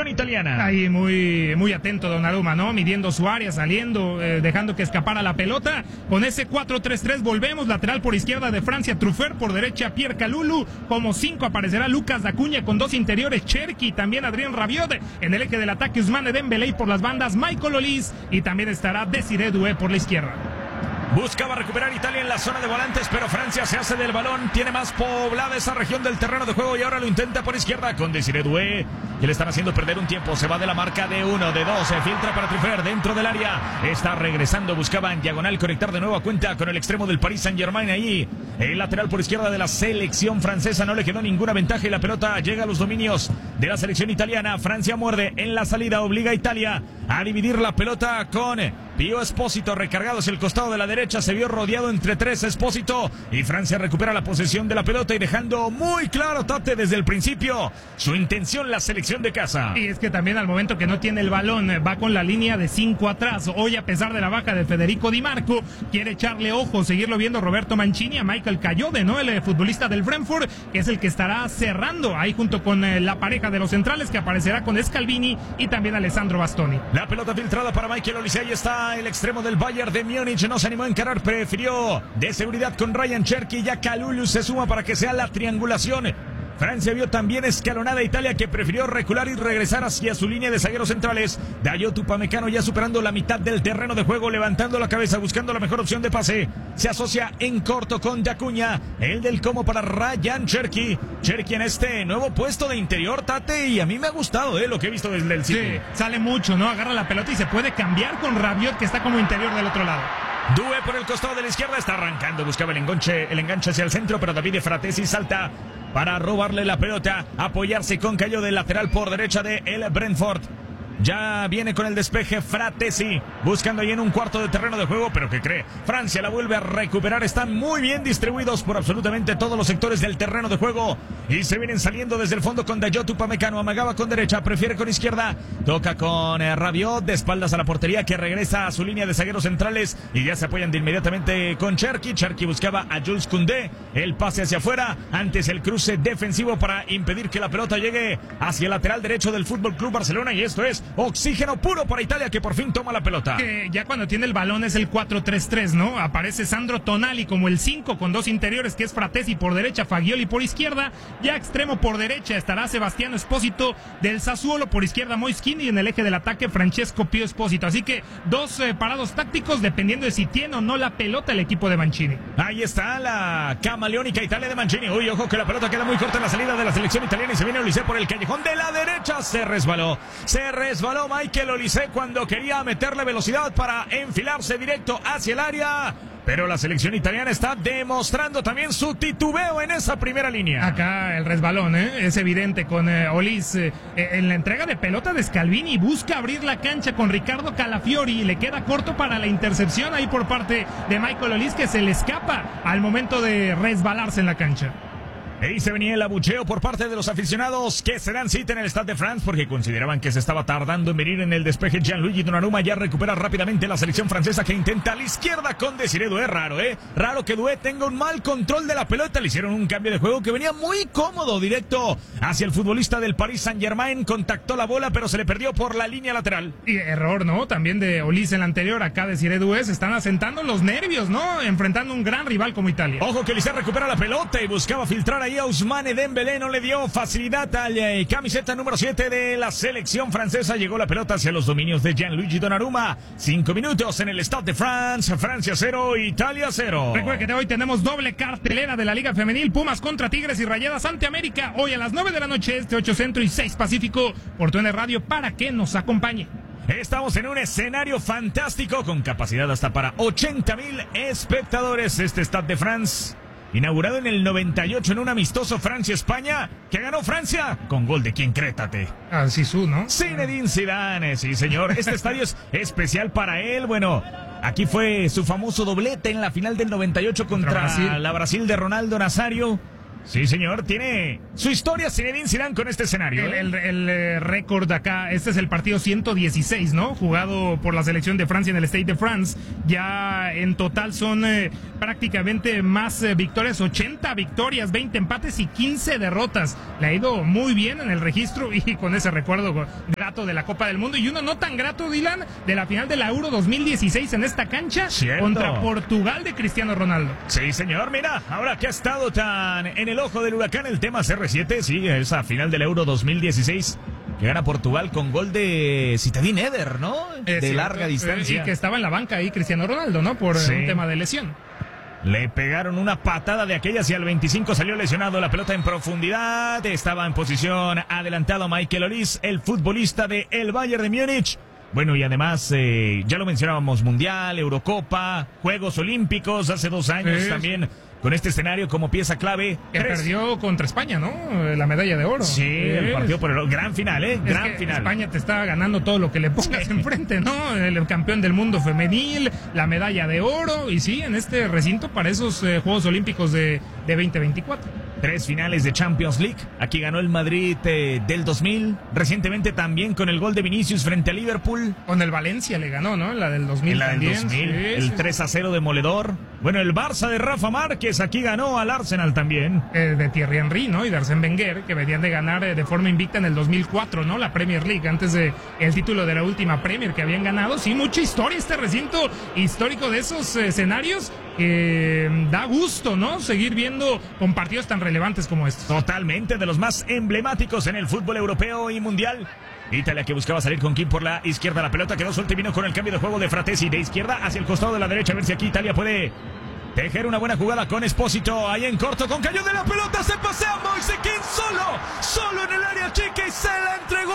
selección italiana. Ahí muy atento Donnarumma, ¿no? Midiendo su área, saliendo, dejando que escapara la pelota. Con ese 4-3-3 volvemos. Lateral por izquierda de Francia, Truffert. Por derecha, Pierre Kalulu. Como 5 aparecerá Lucas Dacuña con 2 interiores, Cherki, también Adrien Rabiot. En el eje del ataque, Ousmane Dembélé, y por las bandas, Michael Olise. Y también estará Désiré Doué por la izquierda. Buscaba recuperar Italia en la zona de volantes, pero Francia se hace del balón. Tiene más poblada esa región del terreno de juego y ahora lo intenta por izquierda con Désiré Doué. Que le están haciendo perder un tiempo. Se va de la marca de 1, de 2. Se filtra para Truffert dentro del área. Está regresando. Buscaba en diagonal conectar de nuevo a cuenta con el extremo del Paris Saint-Germain ahí. El lateral por izquierda de la selección francesa. No le quedó ninguna ventaja y la pelota llega a los dominios de la selección italiana. Francia muerde en la salida. Obliga a Italia a dividir la pelota con Pío Espósito. Recargado hacia el costado de la derecha. Se vio rodeado entre 3 Espósito. Y Francia recupera la posesión de la pelota y dejando muy claro Tate desde el principio su intención la selección de casa. Y es que también al momento que no tiene el balón va con la línea de 5 atrás. Hoy, a pesar de la baja de Federico Di Marco, quiere echarle ojo, seguirlo viendo Roberto Mancini, a Michael Kayode, ¿no? El futbolista del Brentford, que es el que estará cerrando ahí junto con la pareja de los centrales, que aparecerá con Scalvini y también Alessandro Bastoni. La pelota filtrada para Michael Olise. Ahí está el extremo del Bayern de Múnich. No se animó a encarar, prefirió de seguridad con Ryan Cherki. Ya Kalulu se suma para que sea la triangulación. Francia vio también escalonada a Italia, que prefirió recular y regresar hacia su línea de zagueros centrales. Dayot Upamecano ya superando la mitad del terreno de juego, levantando la cabeza, buscando la mejor opción de pase. Se asocia en corto con Dacuña, el del como para Ryan Cherki. Cherki en este nuevo puesto de interior, Tate, y a mí me ha gustado lo que he visto desde el sitio. Sí, sale mucho, ¿no? Agarra la pelota y se puede cambiar con Rabiot, que está como interior del otro lado. Doué por el costado de la izquierda, está arrancando, buscaba el enganche hacia el centro, pero Davide Fratesi salta para robarle la pelota, apoyarse con Cayo del lateral por derecha de el Brentford. Ya viene con el despeje Fratesi, buscando ahí en un cuarto de terreno de juego, pero ¿qué cree? Francia la vuelve a recuperar, están muy bien distribuidos por absolutamente todos los sectores del terreno de juego y se vienen saliendo desde el fondo con Dayot Upamecano. Amagaba con derecha, prefiere con izquierda, toca con Rabiot, de espaldas a la portería, que regresa a su línea de zagueros centrales y ya se apoyan de inmediatamente con Cherki. Cherki buscaba a Jules Koundé, el pase hacia afuera, antes el cruce defensivo para impedir que la pelota llegue hacia el lateral derecho del Fútbol Club Barcelona, y esto es oxígeno puro para Italia, que por fin toma la pelota. Que ya cuando tiene el balón es el 4-3-3, ¿no? Aparece Sandro Tonali como el 5 con 2 interiores, que es Fratesi por derecha, Fagioli por izquierda. Ya extremo por derecha estará Sebastiano Espósito del Sassuolo, por izquierda Moiskin, y en el eje del ataque Francesco Pío Espósito. Así que 2 parados tácticos dependiendo de si tiene o no la pelota el equipo de Mancini. Ahí está la camaleónica Italia de Mancini. Uy, ojo que la pelota queda muy corta en la salida de la selección italiana y se viene Olise por el callejón de la derecha. Se resbaló Michael Olise cuando quería meterle velocidad para enfilarse directo hacia el área. Pero la selección italiana está demostrando también su titubeo en esa primera línea. Acá el resbalón, es evidente con Olise en la entrega de pelota de Scalvini. Busca abrir la cancha con Ricardo Calafiori y le queda corto para la intercepción ahí por parte de Michael Olise, que se le escapa al momento de resbalarse en la cancha. Ahí se venía el abucheo por parte de los aficionados que se dan cita en el Stade de France porque consideraban que se estaba tardando en venir en el despeje. Gianluigi Donnarumma ya recupera rápidamente la selección francesa, que intenta a la izquierda con Désiré Doué. Raro que Doué tenga un mal control de la pelota. Le hicieron un cambio de juego que venía muy cómodo, directo hacia el futbolista del Paris Saint-Germain. Contactó la bola, pero se le perdió por la línea lateral. Y error, ¿no? También de Olise en la anterior. Acá Désiré Doué, se están asentando los nervios, ¿no? Enfrentando un gran rival como Italia. Ojo que Olise recupera la pelota y buscaba filtrar ahí a Ousmane Dembélé, no le dio facilidad al camiseta número 7 de la selección francesa. Llegó la pelota hacia los dominios de Gianluigi Donnarumma. 5 minutos en el Stade de France. Francia 0, Italia 0. Recuerda que hoy tenemos doble cartelera de la Liga Femenil. Pumas contra Tigres y Rayadas ante América. Hoy a las 9 de la noche, 8 Centro y 6 Pacífico, por TUDN Radio, para que nos acompañe. Estamos en un escenario fantástico con capacidad hasta para 80,000 espectadores. Este Stade de France, inaugurado en el 98 en un amistoso Francia-España, que ganó Francia con gol de quién, crétate. Ah, Zizou, ¿no? Zinedine Zidane, sí señor. Este estadio es especial para él. Bueno, aquí fue su famoso doblete en la final del 98 contra la Brasil de Ronaldo Nazario. Sí, señor, tiene su historia Zinedine Zidane con este escenario. El récord acá, este es el partido 116, ¿no? Jugado por la selección de Francia en el Stade de France. Ya en total son prácticamente más victorias, 80 victorias, 20 empates y 15 derrotas. Le ha ido muy bien en el registro y con ese recuerdo grato de la Copa del Mundo. Y uno no tan grato, Dylan, de la final de la Euro 2016 en esta cancha. Cierto. Contra Portugal de Cristiano Ronaldo. Sí, señor, mira, ahora que ha estado tan en el ojo del huracán el tema CR7, sí, esa final del Euro 2016 que gana Portugal con gol de Citadín Eder, ¿no? De cierto, larga distancia. Y que estaba en la banca ahí Cristiano Ronaldo, ¿no? Por un tema de lesión. Le pegaron una patada de aquellas y al 25 salió lesionado, la pelota en profundidad. Estaba en posición adelantado Michael Olise, el futbolista de el Bayern de Múnich. Bueno, y además, ya lo mencionábamos, Mundial, Eurocopa, Juegos Olímpicos, hace 2 años también, con este escenario como pieza clave. Que perdió contra España, ¿no? La medalla de oro. Sí, el partido por el gran final, gran final. España te está ganando todo lo que le pongas enfrente, ¿no? El campeón del mundo femenil, la medalla de oro, y sí, en este recinto para esos Juegos Olímpicos de 2024. 3 finales de Champions League. Aquí ganó el Madrid del 2000. Recientemente también con el gol de Vinicius frente a Liverpool. Con el Valencia le ganó, ¿no? La del 2000 también. Del 2000, sí, el 3-0 demoledor. Bueno, el Barça de Rafa Márquez aquí ganó al Arsenal también. De Thierry Henry, ¿no? Y de Arsène Wenger, que venían de ganar de forma invicta en el 2004, ¿no? La Premier League, antes de el título de la última Premier que habían ganado. Sí, mucha historia este recinto histórico de esos escenarios. Da gusto, ¿no? Seguir viendo con partidos tan relevantes como estos. Totalmente, de los más emblemáticos en el fútbol europeo y mundial. Italia que buscaba salir con Kim por la izquierda. La pelota quedó suelta y vino con el cambio de juego de Fratesi de izquierda hacia el costado de la derecha. A ver si aquí Italia puede tejer una buena jugada con Espósito. Ahí en corto con Cayó de la pelota. Se pasea Moise Kean solo en el área chica y se la entregó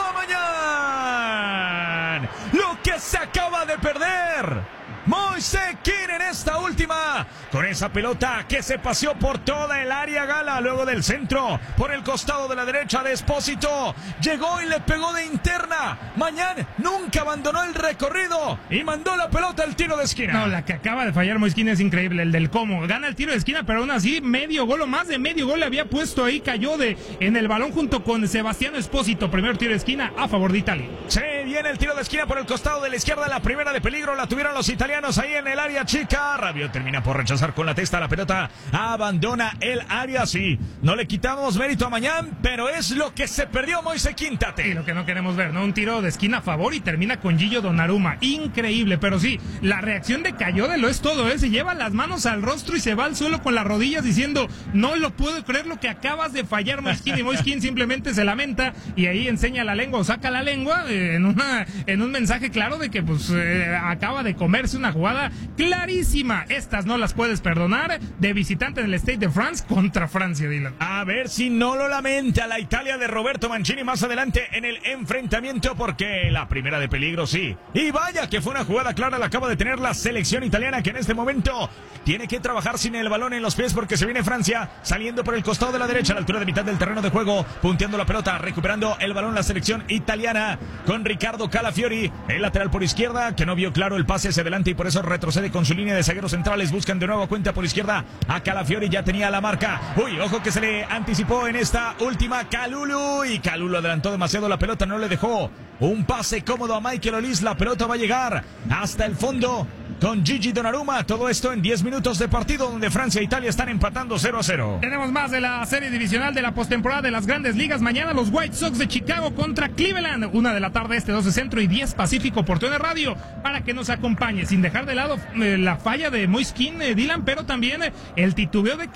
a Mañán. Lo que se acaba de perder Moise Kean en esta última, con esa pelota que se paseó por toda el área gala, luego del centro, por el costado de la derecha de Espósito, llegó y le pegó de interna. Mañán nunca abandonó el recorrido y mandó la pelota al tiro de esquina. No, la que acaba de fallar Moise Kean es increíble, el del cómo, gana el tiro de esquina, pero aún así, medio gol o más de medio gol le había puesto ahí, cayó en el balón junto con Sebastiano Espósito, primer tiro de esquina a favor de Italia. Se viene el tiro de esquina por el costado de la izquierda, la primera de peligro la tuvieron los italianos ahí en el área chica. Rabiot termina por rechazar con la testa, la pelota abandona el área. Sí, no le quitamos mérito a Mañán, pero es lo que se perdió Moise Kean. Y lo que no queremos ver, ¿no? Un tiro de esquina a favor y termina con Gillo Donnarumma, increíble, pero sí, la reacción de Cayode lo es todo, se lleva las manos al rostro y se va al suelo con las rodillas diciendo, no lo puedo creer lo que acabas de fallar, Moise Kean. Y Moise Kean simplemente se lamenta y ahí enseña la lengua o saca la lengua en un mensaje claro de que pues acaba de comerse una jugada clarísima. Estas no las puedes perdonar, de visitante en el Stade de France contra Francia, Dylan. A ver si no lo lamenta la Italia de Roberto Mancini más adelante en el enfrentamiento, porque la primera de peligro sí. Y vaya que fue una jugada clara, la acaba de tener la selección italiana, que en este momento tiene que trabajar sin el balón en los pies porque se viene Francia saliendo por el costado de la derecha a la altura de mitad del terreno de juego, punteando la pelota, recuperando el balón la selección italiana con Ricardo Calafiori, el lateral por izquierda, que no vio claro el pase hacia adelante y por eso retrocede con su línea de zagueros centrales. Buscan de nuevo cuenta por izquierda a Calafiori, ya tenía la marca. Uy, ojo que se le anticipó en esta última Kalulu, y Kalulu adelantó demasiado la pelota, no le dejó un pase cómodo a Michael Olise. La pelota va a llegar hasta el fondo con Gigi Donnarumma. Todo esto en 10 minutos de partido donde Francia e Italia están empatando 0-0. Tenemos más de la serie divisional de la postemporada de las Grandes Ligas. Mañana los White Sox de Chicago contra Cleveland, 1 de la tarde 12 Centro y 10 Pacífico por TUDN Radio, para que nos acompañe, sin dejar de lado la falla de Moise Kean, Dylan, pero también el titubeo de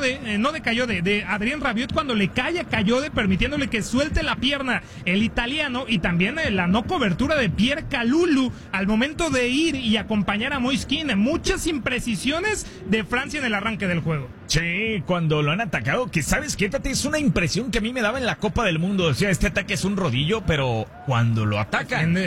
Cayode, de Adrien Rabiot cuando le cae a Cayode, permitiéndole que suelte la pierna el italiano, y también la no cobertura de Pierre Kalulu al momento de ir y acompañar a Moise Kean. Muchas imprecisiones de Francia en el arranque del juego. Sí, cuando lo han atacado, que sabes qué, Tati, es una impresión que a mí me daba en la Copa del Mundo. O sea, este ataque es un rodillo, pero cuando lo atacan...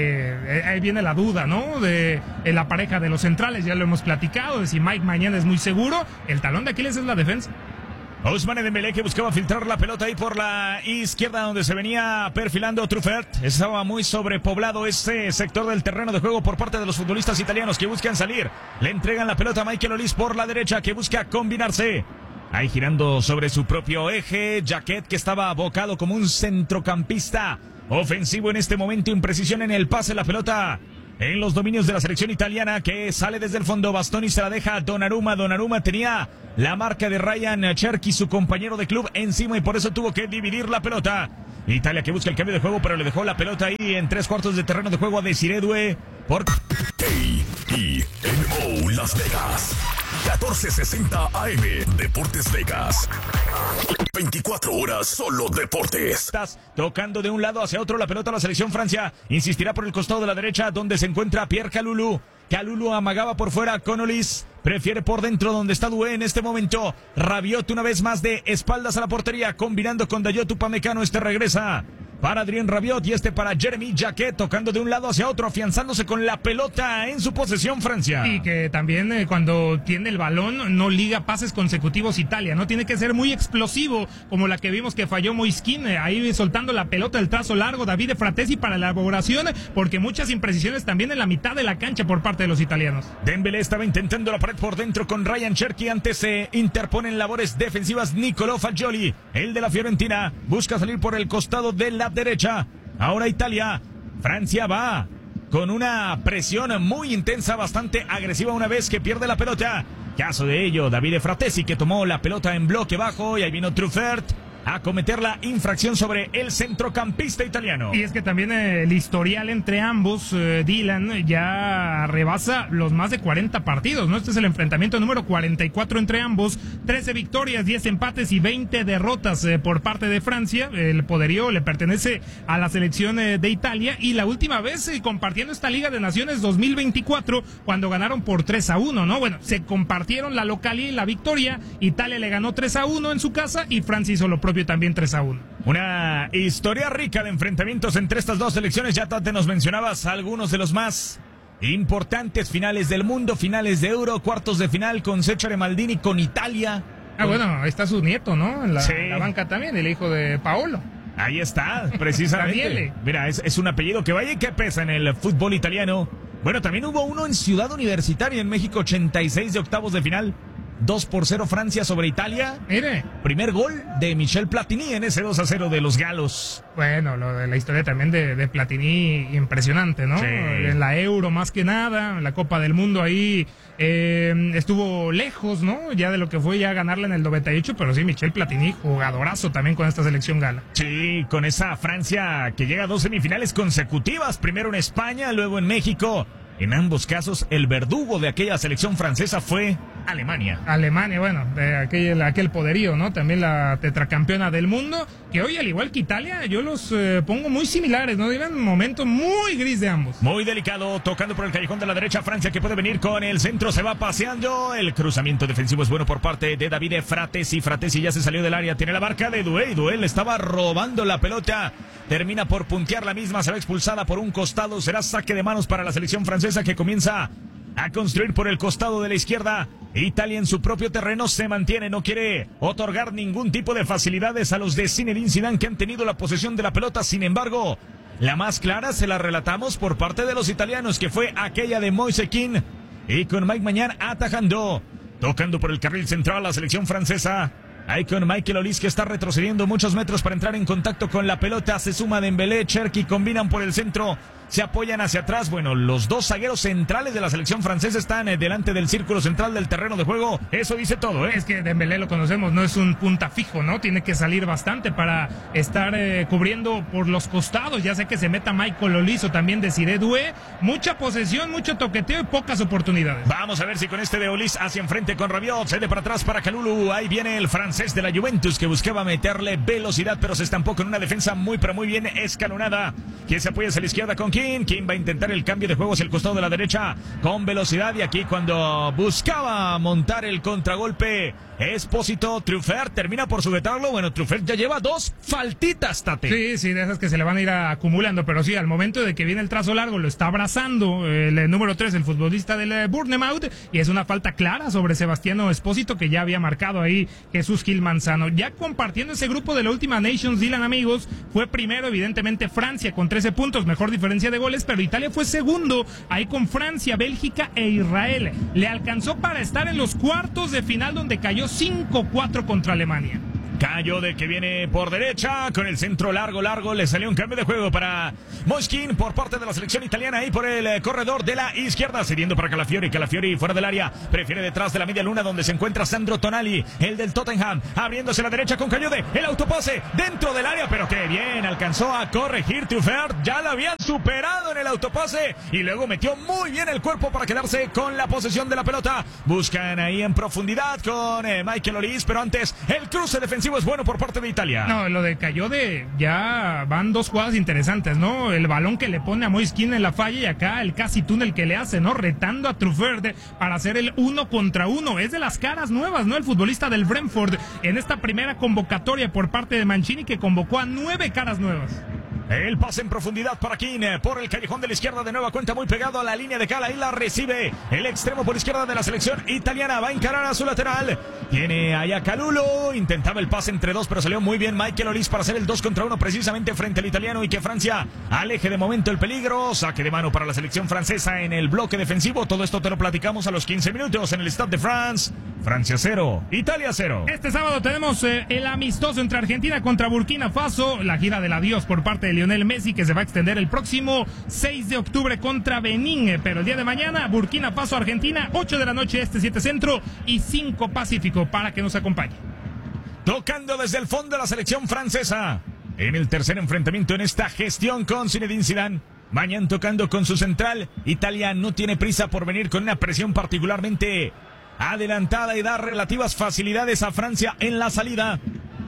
ahí viene la duda, ¿no? De la pareja de los centrales, ya lo hemos platicado, de si Mike Mañán es muy seguro. El talón de Aquiles es la defensa. Ousmane Dembélé, que buscaba filtrar la pelota ahí por la izquierda donde se venía perfilando Truffert. Estaba muy sobrepoblado ese sector del terreno de juego por parte de los futbolistas italianos que buscan salir. Le entregan la pelota a Michael Olise por la derecha, que busca combinarse Ahí girando sobre su propio eje. Jacquet, que estaba abocado como un centrocampista ofensivo en este momento. Imprecisión en el pase, la pelota en los dominios de la selección italiana, que sale desde el fondo. Bastoni se la deja a Donnarumma. Donnarumma tenía la marca de Ryan Cherki, su compañero de club, encima, y por eso tuvo que dividir la pelota. Italia, que busca el cambio de juego, pero le dejó la pelota ahí en 3/4 de terreno de juego a Desiree Doué. Por KENO Las Vegas, 1460 AM, Deportes Vegas. 24 horas solo deportes. Estás tocando de un lado hacia otro la pelota a la selección Francia. Insistirá por el costado de la derecha, donde se encuentra Pierre Kalulu. Kalulu amagaba por fuera con Olis. Prefiere por dentro, donde está Doué en este momento. Rabiot una vez más de espaldas a la portería, combinando con Dayot Upamecano. Este regresa para Adrien Rabiot y este para Jeremy Jacquet, tocando de un lado hacia otro, afianzándose con la pelota en su posesión Francia. Y que también cuando tiene el balón no liga pases consecutivos Italia, no tiene que ser muy explosivo como la que vimos que falló Moiskin, ahí soltando la pelota del trazo largo Davide Fratesi para la elaboración, porque muchas imprecisiones también en la mitad de la cancha por parte de los italianos. Dembélé estaba intentando la pared por dentro con Ryan Cherki, antes se interponen labores defensivas Niccolò Fagioli, el de la Fiorentina, busca salir por el costado de la derecha. Ahora Italia. Francia va con una presión muy intensa, bastante agresiva una vez que pierde la pelota. Caso de ello, Davide Fratesi, que tomó la pelota en bloque bajo, y ahí vino Truffert a cometer la infracción sobre el centrocampista italiano. Y es que también el historial entre ambos, Dylan, ya rebasa los más de 40 partidos, ¿no? Este es el enfrentamiento número 44 entre ambos, 13 victorias, 10 empates y 20 derrotas por parte de Francia. El poderío le pertenece a la selección de Italia, y la última vez compartiendo esta Liga de Naciones 2024, cuando ganaron por 3-1, ¿no? Bueno, se compartieron la localía y la victoria. Italia le ganó 3-1 en su casa y Francia hizo lo propio también 3-1. Una historia rica de enfrentamientos entre estas dos selecciones. Ya te nos mencionabas algunos de los más importantes: finales del mundo, finales de Euro, cuartos de final con Cesare Maldini, con Italia. Bueno, está su nieto, ¿no? En la banca también, el hijo de Paolo. Ahí está, precisamente. Mira, es un apellido que vaya y que pesa en el fútbol italiano. Bueno, también hubo uno en Ciudad Universitaria, en México, 86 de octavos de final. 2-0 Francia sobre Italia. Mire. Primer gol de Michel Platini en ese 2-0 de los galos. Bueno, lo de la historia también de Platini, impresionante, ¿no? Sí. En la Euro más que nada, en la Copa del Mundo ahí estuvo lejos, ¿no? Ya de lo que fue ya ganarla en el 98, pero sí, Michel Platini, jugadorazo también con esta selección gala. Sí, con esa Francia que llega a 2 semifinales consecutivas, primero en España, luego en México. En ambos casos, el verdugo de aquella selección francesa fue Alemania. Alemania, bueno, de aquel poderío, ¿no? También la tetracampeona del mundo, que hoy, al igual que Italia, yo los pongo muy similares, ¿no? Digan, un momento muy gris de ambos. Muy delicado, tocando por el callejón de la derecha, Francia, que puede venir con el centro, se va paseando. El cruzamiento defensivo es bueno por parte de Davide Fratesi. Fratesi ya se salió del área, tiene la marca de Doué. Doué le estaba robando la pelota, termina por puntear la misma, será expulsada por un costado, será saque de manos para la selección francesa, que comienza a construir por el costado de la izquierda. Italia en su propio terreno se mantiene, no quiere otorgar ningún tipo de facilidades a los de Zinedine Zidane, que han tenido la posesión de la pelota. Sin embargo, la más clara se la relatamos por parte de los italianos, que fue aquella de Moise Kean, y con Mike Maignan atajando, tocando por el carril central la selección francesa. Ahí con Michael Olis, que está retrocediendo muchos metros para entrar en contacto con la pelota. Se suma Dembélé, Cherki, combinan por el centro, se apoyan hacia atrás. Bueno, los dos zagueros centrales de la selección francesa están delante del círculo central del terreno de juego. Eso dice todo, ¿eh? Es que Dembélé, lo conocemos, no es un punta fijo, ¿no? Tiene que salir bastante para estar cubriendo por los costados. Ya sé que se meta Michael Olis o también Desiree Doué. Mucha posesión, mucho toqueteo y pocas oportunidades. Vamos a ver si con este de Olis hacia enfrente con Rabiot, cede para atrás para Kalulu. Ahí viene el francés de la Juventus, que buscaba meterle velocidad, pero se estampó con una defensa muy pero muy bien escalonada, que se apoya hacia la izquierda con Kean. Kean va a intentar el cambio de juego hacia el costado de la derecha con velocidad, y aquí cuando buscaba montar el contragolpe Espósito, Truffert termina por sujetarlo. Bueno, Truffert ya lleva 2 faltitas, Tate. Sí, de esas que se le van a ir acumulando, pero sí, al momento de que viene el trazo largo, lo está abrazando el número 3, el futbolista del Bournemouth, y es una falta clara sobre Sebastiano Espósito, que ya había marcado ahí Jesús Gil Manzano. Ya compartiendo ese grupo de la última Nations, Dylan, amigos, fue primero evidentemente Francia con 13 puntos, mejor diferencia diferencia de goles, pero Italia fue segundo ahí con Francia, Bélgica e Israel. Le alcanzó para estar en los cuartos de final, donde cayó 5-4 contra Alemania. Cayo de que viene por derecha, con el centro largo, le salió un cambio de juego para Moiskin por parte de la selección italiana y por el corredor de la izquierda, cediendo para Calafiori fuera del área, prefiere detrás de la media luna donde se encuentra Sandro Tonali, el del Tottenham, abriéndose a la derecha con Cayode, el autopase dentro del área, pero qué bien, alcanzó a corregir Truffert, ya lo habían superado en el autopase y luego metió muy bien el cuerpo para quedarse con la posesión de la pelota, buscan ahí en profundidad con Michael Olise, pero antes el cruce defensivo es bueno por parte de Italia. No, lo de Cayode, ya van dos jugadas interesantes, ¿no? El balón que le pone a Moiskin en la falla y acá el casi túnel que le hace, ¿no? Retando a Truffert para hacer el 1 contra 1. Es de las caras nuevas, ¿no? El futbolista del Brentford en esta primera convocatoria por parte de Mancini, que convocó a 9 caras nuevas. El pase en profundidad para Keane por el callejón de la izquierda, de nueva cuenta muy pegado a la línea de Cala y la recibe el extremo por izquierda de la selección italiana, va a encarar a su lateral, tiene allá Calulo, intentaba el pase entre dos pero salió muy bien Michael Olise para hacer el 2 contra 1 precisamente frente al italiano y que Francia aleje de momento el peligro, saque de mano para la selección francesa en el bloque defensivo, todo esto te lo platicamos a los 15 minutos en el Stade de France. Francia 0, Italia 0. Este sábado tenemos el amistoso entre Argentina contra Burkina Faso, la gira del adiós por parte de Lionel Messi, que se va a extender el próximo 6 de octubre contra Benín, pero el día de mañana Burkina Faso, Argentina, 8 de la noche este 7 centro y 5 pacífico, para que nos acompañe. Tocando desde el fondo de la selección francesa, en el tercer enfrentamiento en esta gestión con Zinedine Zidane. Mañana tocando con su central, Italia no tiene prisa por venir con una presión particularmente adelantada y dar relativas facilidades a Francia en la salida.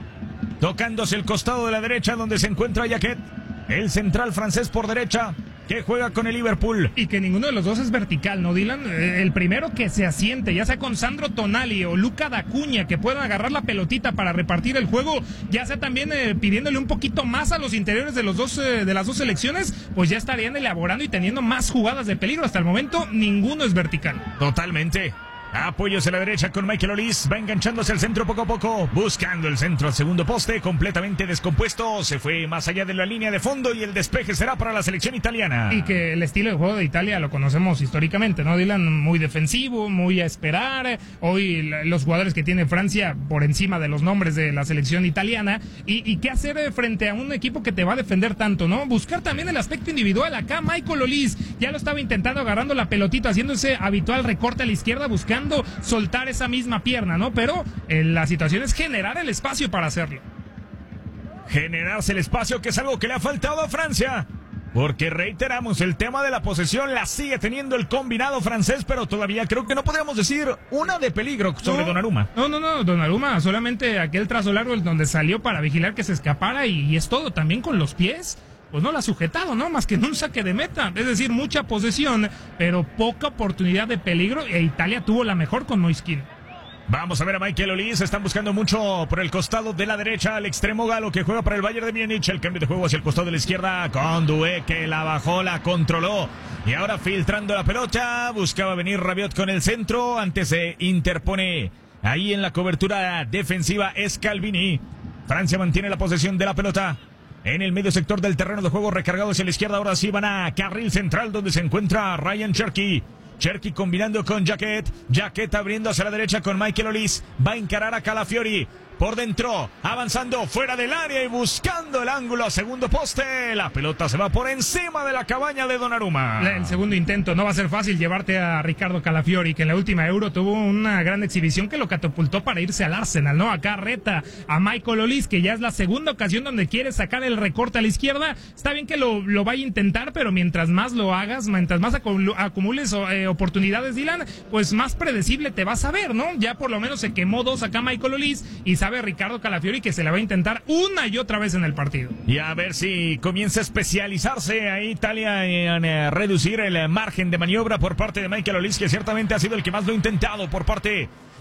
Tocándose el costado de la derecha donde se encuentra Jacquet, el central francés por derecha, que juega con el Liverpool. Y que ninguno de los dos es vertical, ¿no, Dylan? El primero que se asiente, ya sea con Sandro Tonali o Luca Dacuña, que puedan agarrar la pelotita para repartir el juego, ya sea también pidiéndole un poquito más a los interiores de de las dos selecciones, pues ya estarían elaborando y teniendo más jugadas de peligro. Hasta el momento, ninguno es vertical. Totalmente. Apoyos a la derecha con Michael Olise, va enganchándose al centro poco a poco, buscando el centro al segundo poste, completamente descompuesto, se fue más allá de la línea de fondo y el despeje será para la selección italiana. Y que el estilo de juego de Italia lo conocemos históricamente, ¿no, Dylan? Muy defensivo, muy a esperar, hoy los jugadores que tiene Francia por encima de los nombres de la selección italiana, y qué hacer frente a un equipo que te va a defender tanto, ¿no? Buscar también el aspecto individual, acá Michael Olise ya lo estaba intentando agarrando la pelotita, haciendo ese habitual recorte a la izquierda, buscando soltar esa misma pierna, ¿no? Pero la situación es generar el espacio para hacerlo. Generarse el espacio, que es algo que le ha faltado a Francia. Porque reiteramos, el tema de la posesión la sigue teniendo el combinado francés, pero todavía creo que no podríamos decir una de peligro sobre Donnarumma. No, Donnarumma solamente aquel trazo largo donde salió para vigilar que se escapara y es todo. También con los pies, pues no la ha sujetado, ¿no? Más que en un saque de meta. Es decir, mucha posesión, pero poca oportunidad de peligro, e Italia tuvo la mejor con Moiskin. Vamos a ver a Michael Olise, están buscando mucho por el costado de la derecha al extremo galo que juega para el Bayern de Múnich, el cambio de juego hacia el costado de la izquierda con Doué, que la bajó, la controló y ahora filtrando la pelota, buscaba venir Rabiot con el centro, antes se interpone ahí en la cobertura defensiva Scalvini. Francia mantiene la posesión de la pelota en el medio sector del terreno de juego, recargado hacia la izquierda, ahora sí van a carril central donde se encuentra Ryan Cherki. Cherki combinando con Jacquet abriendo hacia la derecha con Michael Olise, va a encarar a Calafiori, por dentro, avanzando fuera del área y buscando el ángulo a segundo poste, la pelota se va por encima de la cabaña de Donnarumma. El segundo intento, no va a ser fácil llevarte a Ricardo Calafiori, que en la última Euro tuvo una gran exhibición que lo catapultó para irse al Arsenal, ¿no? Acá reta a Michael Olise, que ya es la segunda ocasión donde quiere sacar el recorte a la izquierda. Está bien que lo vaya a intentar, pero mientras más lo hagas, mientras más acumules oportunidades, Dylan, pues más predecible te vas a ver, ¿no? Ya por lo menos se quemó 2 acá Michael Olise y sabe Ricardo Calafiori que se la va a intentar una y otra vez en el partido. Y a ver si comienza a especializarse a Italia en reducir el margen de maniobra por parte de Michael Olise, que ciertamente ha sido el que más lo ha intentado por parte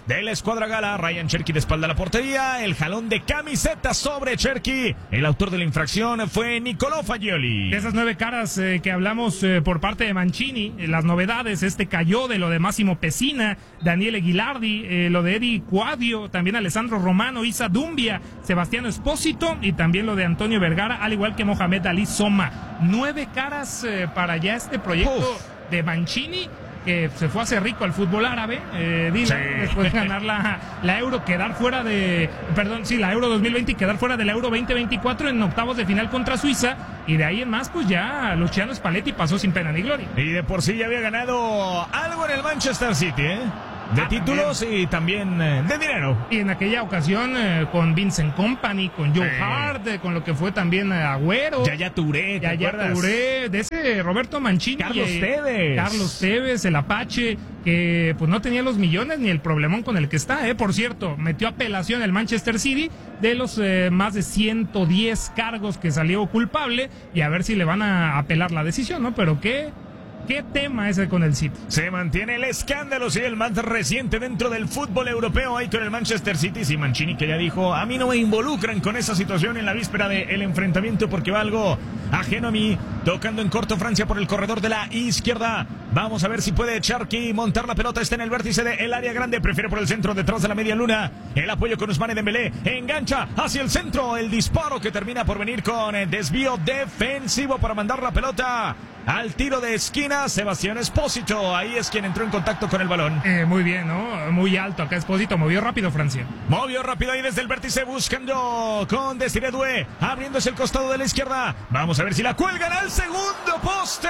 de la escuadra gala. Ryan Cherki de espalda a la portería. El jalón de camiseta sobre Cherki. El autor de la infracción fue Niccolò Fagioli. De esas 9 caras que hablamos por parte de Mancini, las novedades, Cayó, de lo de Massimo Pessina, Daniele Ghilardi, lo de Eddie Quadio, también Alessandro Romano, Issa Dumbia, Sebastiano Espósito y también lo de Antonio Vergara, al igual que Mohamed Ali Soma. 9 caras para ya este proyecto de Mancini, que se fue a hacer rico al fútbol árabe, después de ganar la Euro, quedar fuera de, la Euro 2020 y quedar fuera de la Euro 2024 en octavos de final contra Suiza, y de ahí en más, pues ya Luciano Spalletti pasó sin pena ni gloria. Y de por sí ya había ganado algo en el Manchester City, de títulos también. Y también de dinero. Y en aquella ocasión con Vincent Kompany, con Joe Hart, con lo que fue también Agüero, Yaya Touré, de ese Roberto Mancini, Carlos Tevez, el Apache, que pues no tenía los millones ni el problemón con el que está, por cierto, metió apelación el Manchester City de los más de 110 cargos que salió culpable, y a ver si le van a apelar la decisión, ¿no? Pero ¿Qué tema ese con el City? Se mantiene el escándalo, sí, el más reciente dentro del fútbol europeo ahí con el Manchester City. Sí, Mancini, que ya dijo, a mí no me involucran con esa situación en la víspera del enfrentamiento porque va algo ajeno a mí. Tocando en corto Francia por el corredor de la izquierda. Vamos a ver si puede Cherki montar la pelota. Está en el vértice del área grande. Prefiere por el centro, detrás de la media luna. El apoyo con Ousmane Dembélé. Engancha hacia el centro. El disparo que termina por venir con desvío defensivo para mandar la pelota al tiro de esquina. Sebastián Espósito, ahí es quien entró en contacto con el balón. Muy bien, ¿no? Muy alto acá Espósito, movió rápido Francia. Movió rápido ahí desde el vértice buscando con Desiré Doué, abriéndose el costado de la izquierda. Vamos a ver si la cuelgan al segundo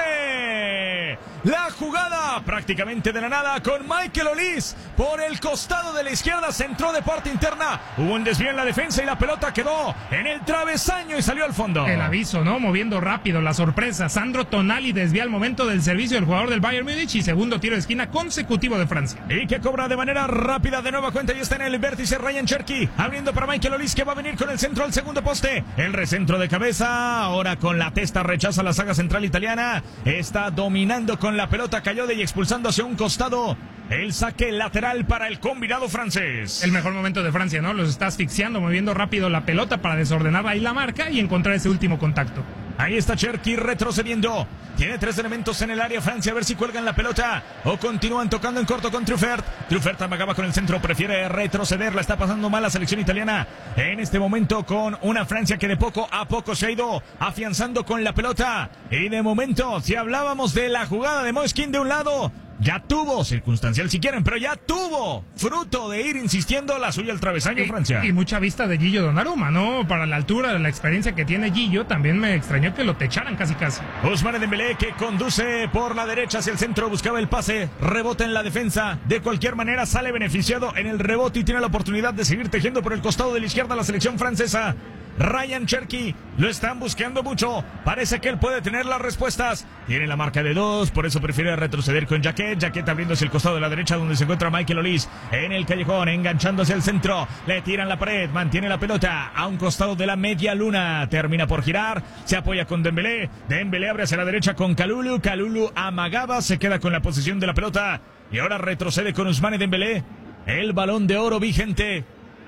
poste. La jugada prácticamente de la nada con Michael Olise por el costado de la izquierda, se entró de parte interna. Hubo un desvío en la defensa y la pelota quedó en el travesaño y salió al fondo. El aviso, ¿no? Moviendo rápido, la sorpresa. Sandro Tonali desvía al momento del servicio del jugador del Bayern Múnich y segundo tiro de esquina consecutivo de Francia. Y que cobra de manera rápida de nueva cuenta y está en el vértice Ryan Cherki, abriendo para Michael Olise, que va a venir con el centro al segundo poste. El recentro de cabeza, ahora con la testa rechaza la saga central italiana. Está dominando con la pelota Cayode y expulsando hacia un costado. El saque lateral para el combinado francés. El mejor momento de Francia, ¿no? Los está asfixiando, moviendo rápido la pelota para desordenar ahí la marca y encontrar ese último contacto. Ahí está Cherki retrocediendo. Tiene 3 elementos en el área Francia, a ver si cuelgan la pelota o continúan tocando en corto con Truffert. Truffert amagaba con el centro, prefiere retroceder. La está pasando mal la selección italiana en este momento, con una Francia que de poco a poco se ha ido afianzando con la pelota. Y de momento, si hablábamos de la jugada de Moiskin de un lado, ya tuvo, circunstancial si quieren, pero ya tuvo fruto de ir insistiendo la suya al travesaño Francia. Y mucha vista de Gillo Donnarumma, ¿no? Para la altura de la experiencia que tiene Gillo, también me extrañó que lo techaran casi. Ousmane Dembélé, que conduce por la derecha hacia el centro, buscaba el pase, rebota en la defensa, de cualquier manera sale beneficiado en el rebote y tiene la oportunidad de seguir tejiendo por el costado de la izquierda la selección francesa. Ryan Cherki, lo están buscando mucho, parece que él puede tener las respuestas, tiene la marca de 2, por eso prefiere retroceder con Jacquet abriéndose el costado de la derecha donde se encuentra Michael Olise, en el callejón, enganchándose al centro, le tiran la pared, mantiene la pelota a un costado de la media luna, termina por girar, se apoya con Dembélé abre hacia la derecha con Kalulu amagaba, se queda con la posesión de la pelota y ahora retrocede con Ousmane Dembélé, el Balón de Oro vigente.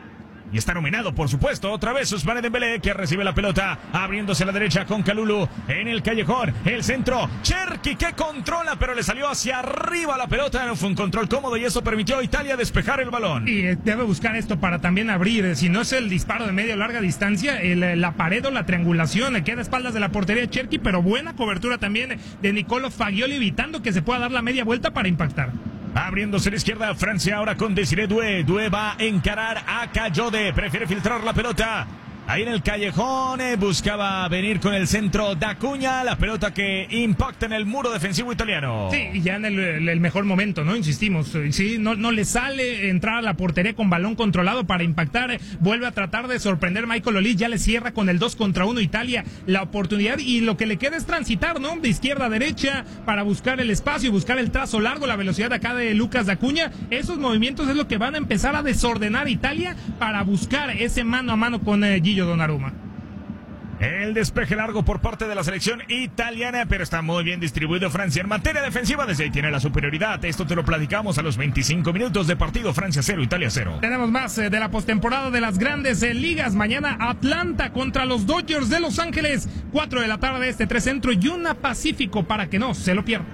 Y está nominado, por supuesto, otra vez Ousmane Dembélé, que recibe la pelota, abriéndose a la derecha con Kalulu, en el callejón, el centro, Cherki que controla, pero le salió hacia arriba la pelota, no fue un control cómodo y eso permitió a Italia despejar el balón. Y debe buscar esto para también abrir, si no es el disparo de media o larga distancia, la pared o la triangulación, le queda a espaldas de la portería de Cherki, pero buena cobertura también de Niccolò Fagioli, evitando que se pueda dar la media vuelta para impactar. Abriéndose a la izquierda, Francia ahora con Desiré Doué. Doué va a encarar a Cayode. Prefiere filtrar la pelota. Ahí en el callejón buscaba venir con el centro D'Acuña, la pelota que impacta en el muro defensivo italiano. Sí, y ya en el mejor momento, ¿no? Insistimos, sí, no le sale entrar a la portería con balón controlado para impactar, vuelve a tratar de sorprender Michael Olise, ya le cierra con el 2 contra 1 Italia la oportunidad y lo que le queda es transitar, ¿no? De izquierda a derecha para buscar el espacio, buscar el trazo largo, la velocidad acá de Lucas D'Acuña. Esos movimientos es lo que van a empezar a desordenar Italia para buscar ese mano a mano con Gillo Donnarumma. El despeje largo por parte de la selección italiana, pero está muy bien distribuido Francia en materia defensiva. Desde ahí tiene la superioridad. Esto te lo platicamos a los 25 minutos de partido. Francia 0, Italia 0. Tenemos más de la postemporada de las grandes ligas. Mañana Atlanta contra los Dodgers de Los Ángeles. 4 de la tarde, 3 Centro y 1 Pacífico para que no se lo pierda.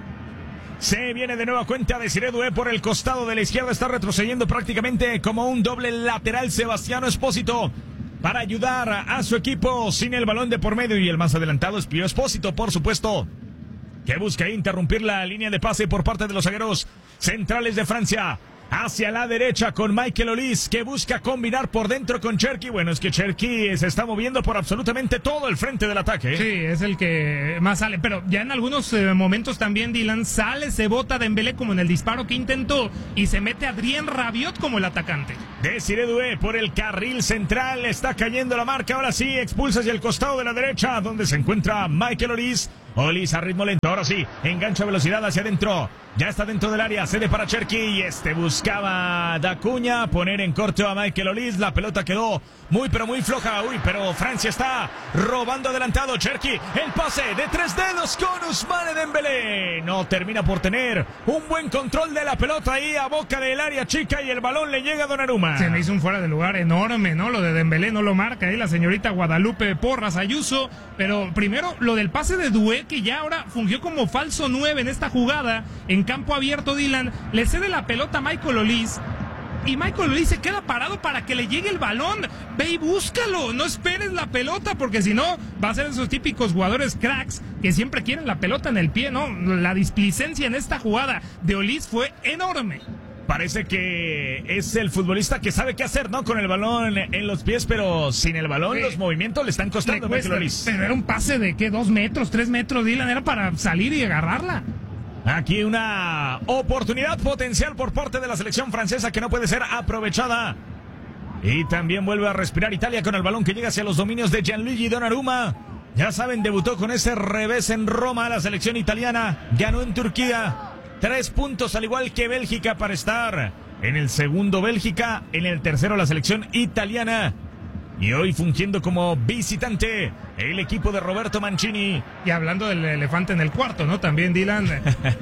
Se viene de nueva cuenta Desiré Doué por el costado de la izquierda. Está retrocediendo prácticamente como un doble lateral Sebastiano Espósito para ayudar a su equipo sin el balón de por medio. Y el más adelantado es Pío Espósito, por supuesto, que busca interrumpir la línea de pase por parte de los zagueros centrales de Francia. Hacia la derecha con Michael Olise, que busca combinar por dentro con Cherki. Bueno, es que Cherki se está moviendo por absolutamente todo el frente del ataque. Sí, es el que más sale, pero ya en algunos momentos también Dylan sale, se bota Dembélé como en el disparo que intentó y se mete Adrien Rabiot como el atacante. Desiré Doué por el carril central, está cayendo la marca, ahora sí, expulsa hacia el costado de la derecha, donde se encuentra Michael Olise. Olise a ritmo lento, ahora sí, engancha velocidad hacia adentro, ya está dentro del área, cede para Cherki y buscaba Dacuña poner en corto a Michael Olise, la pelota quedó muy pero muy floja, pero Francia está robando adelantado, Cherki, el pase de 3 dedos con Ousmane Dembélé, no termina por tener un buen control de la pelota ahí a boca del área chica y el balón le llega a Donnarumma. Se me hizo un fuera de lugar enorme, ¿no? Lo de Dembélé no lo marca ahí la señorita Guadalupe Porras Ayuso, pero primero lo del pase de Doué, que ya ahora fungió como falso 9 en esta jugada, en campo abierto Dylan, le cede la pelota a Michael Olise, y Michael Olise se queda parado para que le llegue el balón. Ve y búscalo, no esperes la pelota, porque si no, va a ser esos típicos jugadores cracks que siempre quieren la pelota en el pie, ¿no? La displicencia en esta jugada de Olise fue enorme. Parece que es el futbolista que sabe qué hacer, ¿no? Con el balón en los pies, pero sin el balón sí, los movimientos le están costando a Michael Olise. Pero era un pase de, ¿qué? 2 metros, 3 metros, Dylan, era para salir y agarrarla. Aquí una oportunidad potencial por parte de la selección francesa que no puede ser aprovechada. Y también vuelve a respirar Italia con el balón que llega hacia los dominios de Gianluigi Donnarumma. Ya saben, debutó con ese revés en Roma la selección italiana. Ganó en Turquía. 3 puntos al igual que Bélgica para estar en el segundo Bélgica, en el tercero la selección italiana. Y hoy fungiendo como visitante el equipo de Roberto Mancini. Y hablando del elefante en el cuarto, ¿no? También, Dylan,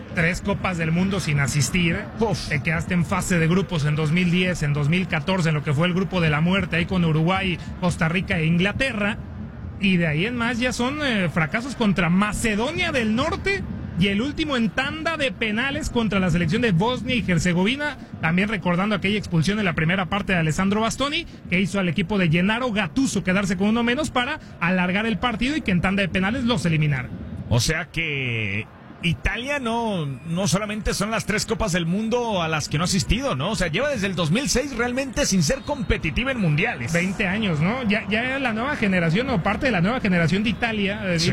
3 Copas del Mundo sin asistir. Te quedaste en fase de grupos en 2010, en 2014, en lo que fue el grupo de la muerte, ahí con Uruguay, Costa Rica e Inglaterra. Y de ahí en más ya son fracasos contra Macedonia del Norte. Y el último en tanda de penales contra la selección de Bosnia y Herzegovina, también recordando aquella expulsión en la primera parte de Alessandro Bastoni, que hizo al equipo de Gennaro Gattuso quedarse con 1 menos para alargar el partido y que en tanda de penales los eliminaron. O sea que Italia no solamente son las 3 Copas del Mundo a las que no ha asistido, ¿no? O sea, lleva desde el 2006 realmente sin ser competitiva en mundiales. 20 años, ¿no? Ya la nueva generación o parte de la nueva generación de Italia, sí,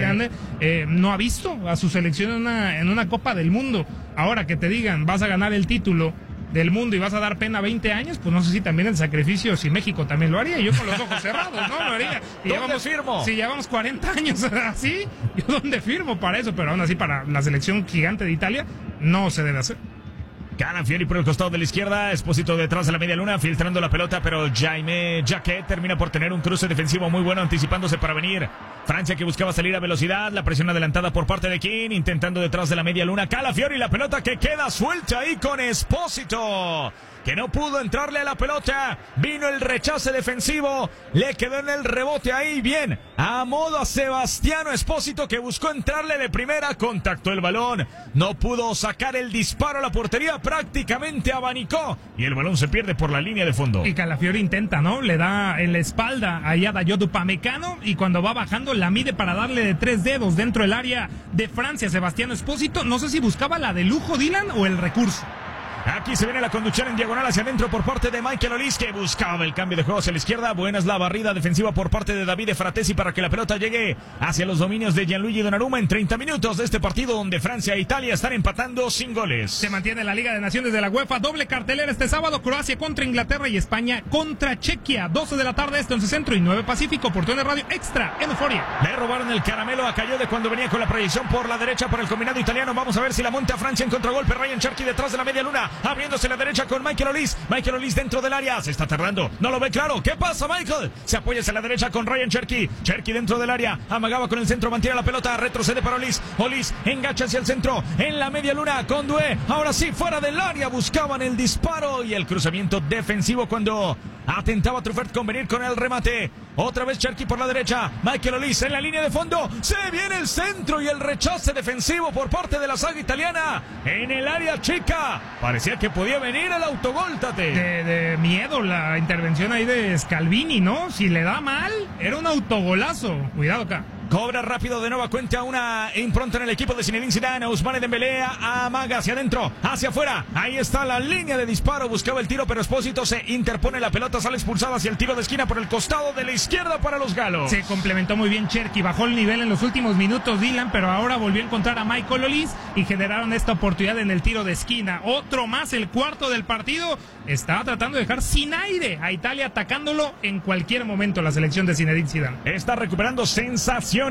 no ha visto a su selección en una Copa del Mundo. Ahora que te digan, vas a ganar el título del mundo y vas a dar pena 20 años, pues no sé si también el sacrificio, si México también lo haría, yo con los ojos cerrados, ¿no? Lo haría. ¿Dónde firmo? Si llevamos 40 años así, yo dónde firmo para eso, pero aún así para la selección gigante de Italia no se debe hacer. Calafiori por el costado de la izquierda, Espósito detrás de la media luna, filtrando la pelota, pero Jaime Jacquet termina por tener un cruce defensivo muy bueno, anticipándose para venir. Francia que buscaba salir a velocidad, la presión adelantada por parte de King, intentando detrás de la media luna, Calafiori, la pelota que queda suelta ahí con Espósito, que no pudo entrarle a la pelota, vino el rechace defensivo, le quedó en el rebote ahí, bien, a modo a Sebastiano Espósito que buscó entrarle de primera, contactó el balón, no pudo sacar el disparo a la portería, prácticamente abanicó y el balón se pierde por la línea de fondo. Y Calafiori intenta, ¿no? Le da en la espalda a Dayot Upamecano y cuando va bajando la mide para darle de 3 dedos dentro del área de Francia, Sebastiano Espósito, no sé si buscaba la de lujo, Dylan, o el recurso. Aquí se viene la conducción en diagonal hacia adentro por parte de Michael Olise, que buscaba el cambio de juego hacia la izquierda. Buena es la barrida defensiva por parte de Davide Fratesi para que la pelota llegue hacia los dominios de Gianluigi Donnarumma en 30 minutos de este partido donde Francia e Italia están empatando sin goles. Se mantiene la Liga de Naciones de la UEFA, doble cartelera este sábado, Croacia contra Inglaterra y España contra Chequia, 12 de la tarde este 11 Centro y 9 Pacífico, por TUDN Radio Extra en Euforia. Le robaron el caramelo a Cayode cuando venía con la proyección por la derecha por el combinado italiano. Vamos a ver si la monta Francia en contragolpe. Ryan Cherki detrás de la media luna, abriéndose la derecha con Michael Olise. Michael Olise dentro del área, se está tardando, no lo ve claro. ¿Qué pasa, Michael? Se apoya hacia la derecha con Ryan Cherki. Cherki dentro del área, amagaba con el centro, mantiene la pelota, retrocede para Olise. Olise engancha hacia el centro, en la media luna con Doué. Ahora sí, fuera del área, buscaban el disparo y el cruzamiento defensivo cuando atentaba Truffert con venir con el remate. Otra vez Cherki por la derecha, Michael Olise en la línea de fondo, se viene el centro y el rechace defensivo por parte de la saga italiana en el área chica. Parecía que podía venir el autogol, Tate. De miedo la intervención ahí de Scalvini, ¿no? Si le da mal, era un autogolazo. Cuidado acá. Cobra rápido de nueva cuenta una impronta en el equipo de Zinedine Zidane. Ousmane Dembélé amaga hacia adentro, hacia afuera. Ahí está la línea de disparo. Buscaba el tiro, pero Espósito se interpone. La pelota sale expulsada hacia el tiro de esquina por el costado de la izquierda para los galos. Se complementó muy bien Cherki. Bajó el nivel en los últimos minutos Dylan, pero ahora volvió a encontrar a Michael Olise y generaron esta oportunidad en el tiro de esquina. Otro más, el cuarto del partido. Estaba tratando de dejar sin aire a Italia, atacándolo en cualquier momento la selección de Zinedine Zidane. Está recuperando sensaciones.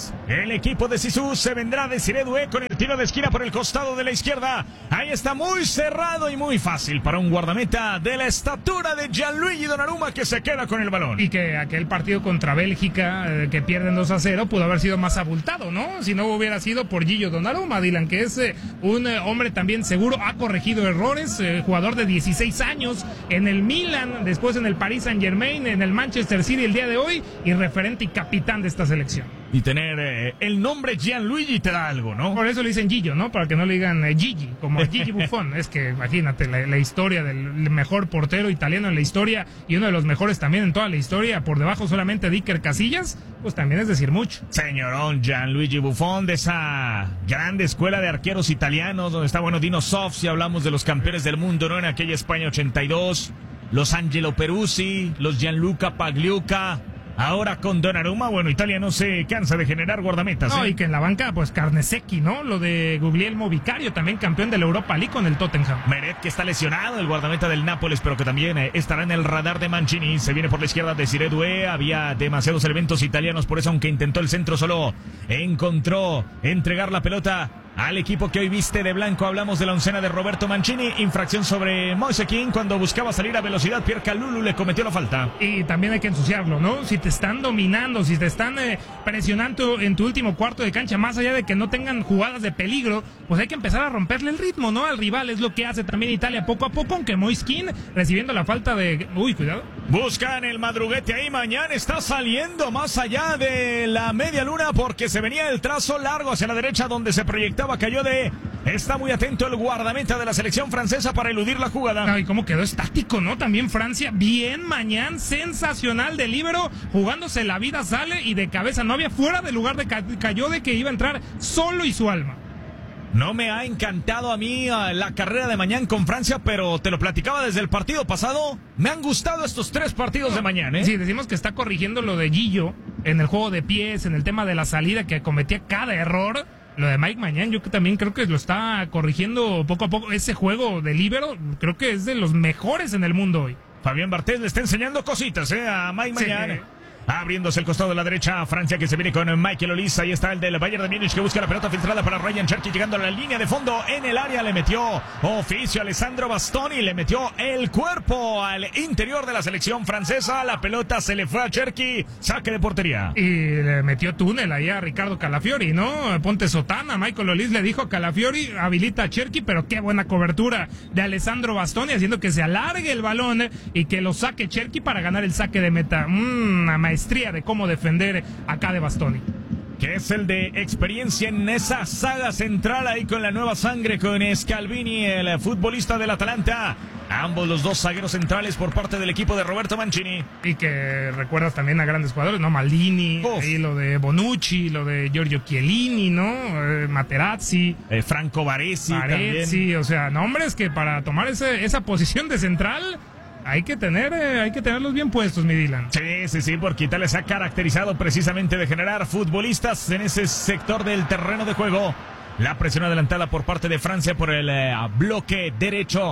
El equipo de Zizou se vendrá de Siré Doué con el tiro de esquina por el costado de la izquierda. Ahí está muy cerrado y muy fácil para un guardameta de la estatura de Gianluigi Donnarumma que se queda con el balón. Y que aquel partido contra Bélgica que pierden 2-0 pudo haber sido más abultado, ¿no? Si no hubiera sido por Gillo Donnarumma, Dylan, que es un hombre también seguro, ha corregido errores, jugador de 16 años en el Milan, después en el Paris Saint-Germain, en el Manchester City el día de hoy y referente y capitán de esta selección. Y tener el nombre Gianluigi te da algo, ¿no? Por eso le dicen Gillo, ¿no? Para que no le digan Gigi, como Gigi Buffon. Es que imagínate la historia del mejor portero italiano en la historia y uno de los mejores también en toda la historia, por debajo solamente de Iker Casillas, pues también es decir mucho. Señorón Gianluigi Buffon, de esa grande escuela de arqueros italianos, donde está, bueno, Dino Zoff, si hablamos de los campeones del mundo, ¿no? En aquella España 82, los Angelo Peruzzi, los Gianluca Pagliuca. Ahora con Donnarumma, bueno, Italia no se cansa de generar guardametas. No, y que en la banca, pues Carnesecchi, ¿no? Lo de Guglielmo Vicario, también campeón de la Europa League con el Tottenham. Meret, que está lesionado, el guardameta del Nápoles, pero que también estará en el radar de Mancini. Se viene por la izquierda de Siré Doué. Había demasiados elementos italianos, por eso, aunque intentó el centro, solo encontró entregar la pelota al equipo que hoy viste de blanco. Hablamos de la oncena de Roberto Mancini. Infracción sobre Moise Kean cuando buscaba salir a velocidad. Pierre Kalulu le cometió la falta. Y también hay que ensuciarlo, ¿no? Si te están dominando, si te están presionando en tu último cuarto de cancha, más allá de que no tengan jugadas de peligro, pues hay que empezar a romperle el ritmo, ¿no? Al rival es lo que hace también Italia poco a poco, aunque Moise Kean recibiendo la falta de... Uy, cuidado. Buscan el madruguete ahí. Mañana está saliendo más allá de la media luna porque se venía el trazo largo hacia la derecha donde se proyectaba. Cayó de... Está muy atento el guardameta de la selección francesa para eludir la jugada. Ay, cómo quedó estático, ¿no? También Francia, bien mañana, sensacional de líbero, jugándose la vida, sale y de cabeza, no había fuera del lugar de cayó de que iba a entrar solo y su alma. No me ha encantado a mí la carrera de mañana con Francia, pero te lo platicaba desde el partido pasado. Me han gustado estos 3 partidos de mañana, ¿eh? Sí, decimos que está corrigiendo lo de Gillo en el juego de pies, en el tema de la salida, que cometía cada error. Lo de Mike Mañán, yo también creo que lo está corrigiendo poco a poco. Ese juego de líbero, creo que es de los mejores en el mundo hoy. Fabián Barthez le está enseñando cositas a Mike Mañán. Sí. Abriéndose el costado de la derecha, Francia que se viene con Michael Olise. Ahí está el del Bayern de Múnich que busca la pelota filtrada para Ryan Cherki, llegando a la línea de fondo en el área. Le metió oficio a Alessandro Bastoni, le metió el cuerpo al interior de la selección francesa. La pelota se le fue a Cherki, saque de portería. Y le metió túnel ahí a Ricardo Calafiori, ¿no? Ponte sotana. Michael Olise le dijo a Calafiori, habilita a Cherki, pero qué buena cobertura de Alessandro Bastoni, haciendo que se alargue el balón y que lo saque Cherki para ganar el saque de meta. Una maestría de cómo defender acá de Bastoni. Que es el de experiencia en esa saga central ahí con la nueva sangre, con Scalvini, el futbolista del Atalanta. Ambos los dos zagueros centrales por parte del equipo de Roberto Mancini. Y que recuerdas también a grandes jugadores, ¿no? Maldini, ahí lo de Bonucci, lo de Giorgio Chiellini, ¿no? Materazzi. Franco Baresi también. O sea, nombres que para tomar esa posición de central... Hay que tenerlos bien puestos, mi Dylan. Sí, porque Italia se ha caracterizado precisamente de generar futbolistas en ese sector del terreno de juego. La presión adelantada por parte de Francia por el bloque derecho.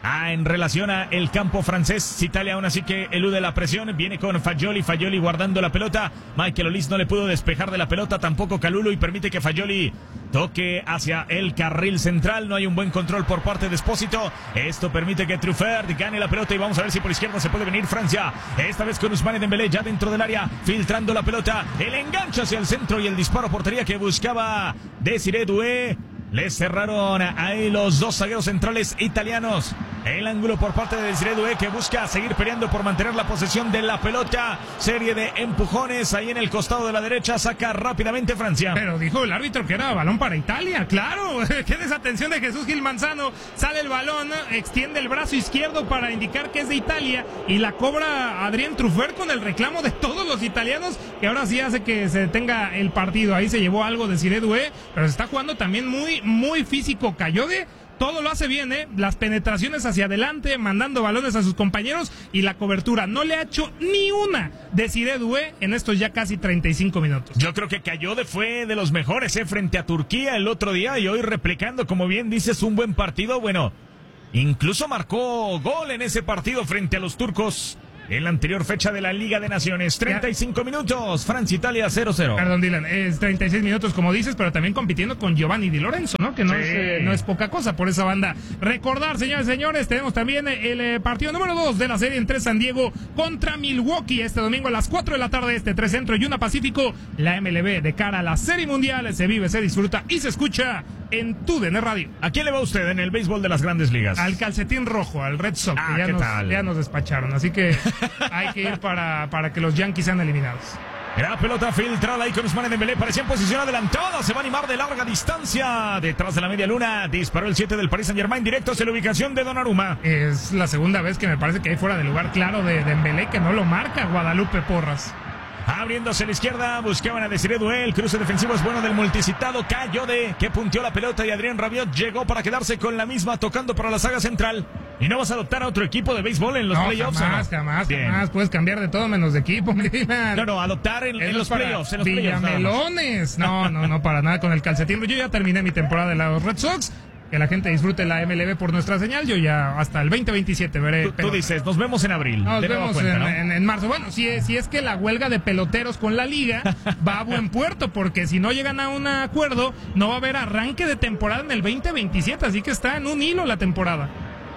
En relación a el campo francés, Italia aún así que elude la presión, viene con Fagioli guardando la pelota. Michael Olise no le pudo despejar de la pelota, tampoco Kalulu, y permite que Fagioli toque hacia el carril central. No hay un buen control por parte de Espósito. Esto permite que Truffert gane la pelota y vamos a ver si por izquierda se puede venir Francia. Esta vez con Ousmane Dembélé ya dentro del área, filtrando la pelota. El enganche hacia el centro y el disparo a portería que buscaba Désiré Doué. Le cerraron ahí los dos zagueros centrales italianos. El ángulo por parte de Désiré Doué, que busca seguir peleando por mantener la posesión de la pelota. Serie de empujones ahí en el costado de la derecha. Saca rápidamente Francia. Pero dijo el árbitro que era balón para Italia. Claro, qué desatención de Jesús Gil Manzano. Sale el balón, extiende el brazo izquierdo para indicar que es de Italia y la cobra Adrien Truffert con el reclamo de todos los italianos, que ahora sí hace que se detenga el partido. Ahí se llevó algo Désiré Doué, pero se está jugando también muy físico Kayode. Todo lo hace bien, las penetraciones hacia adelante, mandando balones a sus compañeros, y la cobertura no le ha hecho ni una Désiré Doué en estos ya casi 35 minutos. Yo creo que Kayode fue de los mejores frente a Turquía el otro día, y hoy replicando, como bien dices, un buen partido. Bueno, incluso marcó gol en ese partido frente a los turcos en la anterior fecha de la Liga de Naciones. 35 minutos, Francia-Italia 0-0. Perdón, Dylan, es 36 minutos como dices, pero también compitiendo con Giovanni Di Lorenzo, ¿no? Que no, sí, no es poca cosa por esa banda. Recordar, señores y señores, tenemos también el partido número 2 de la serie entre San Diego contra Milwaukee este domingo a las 4 de la tarde, 3 Centro y 1 Pacífico. La MLB de cara a la Serie Mundial se vive, se disfruta y se escucha en TUDN Radio. ¿A quién le va usted en el béisbol de las Grandes Ligas? Al calcetín rojo, al Red Sox, que ya nos despacharon, así que hay que ir para que los Yankees sean eliminados. La pelota filtrada ahí con Ousmane Dembélé, parecía en posición adelantada, se va a animar de larga distancia, detrás de la media luna, disparó el 7 del Paris Saint-Germain, directo hacia la ubicación de Donnarumma. Es la segunda vez que me parece que hay fuera de lugar claro de Dembélé, que no lo marca Guadalupe Porras. Abriéndose a la izquierda, buscaban a Désiré Doué, el cruce defensivo es bueno del multicitado Kayode, que punteó la pelota, y Adrien Rabiot llegó para quedarse con la misma, tocando para la saga central. ¿Y no vas a adoptar a otro equipo de béisbol en los playoffs? Jamás. Puedes cambiar de todo menos de equipo. No, adoptar en los playoffs. En los Villamelones. No, para nada con el calcetín. Yo ya terminé mi temporada de los Red Sox. Que la gente disfrute la MLB por nuestra señal. Yo ya hasta el 2027 veré. Tú dices, nos vemos en abril. Nos vemos en marzo. Bueno, si es que la huelga de peloteros con la liga va a buen puerto, porque si no llegan a un acuerdo, no va a haber arranque de temporada en el 2027. Así que está en un hilo la temporada.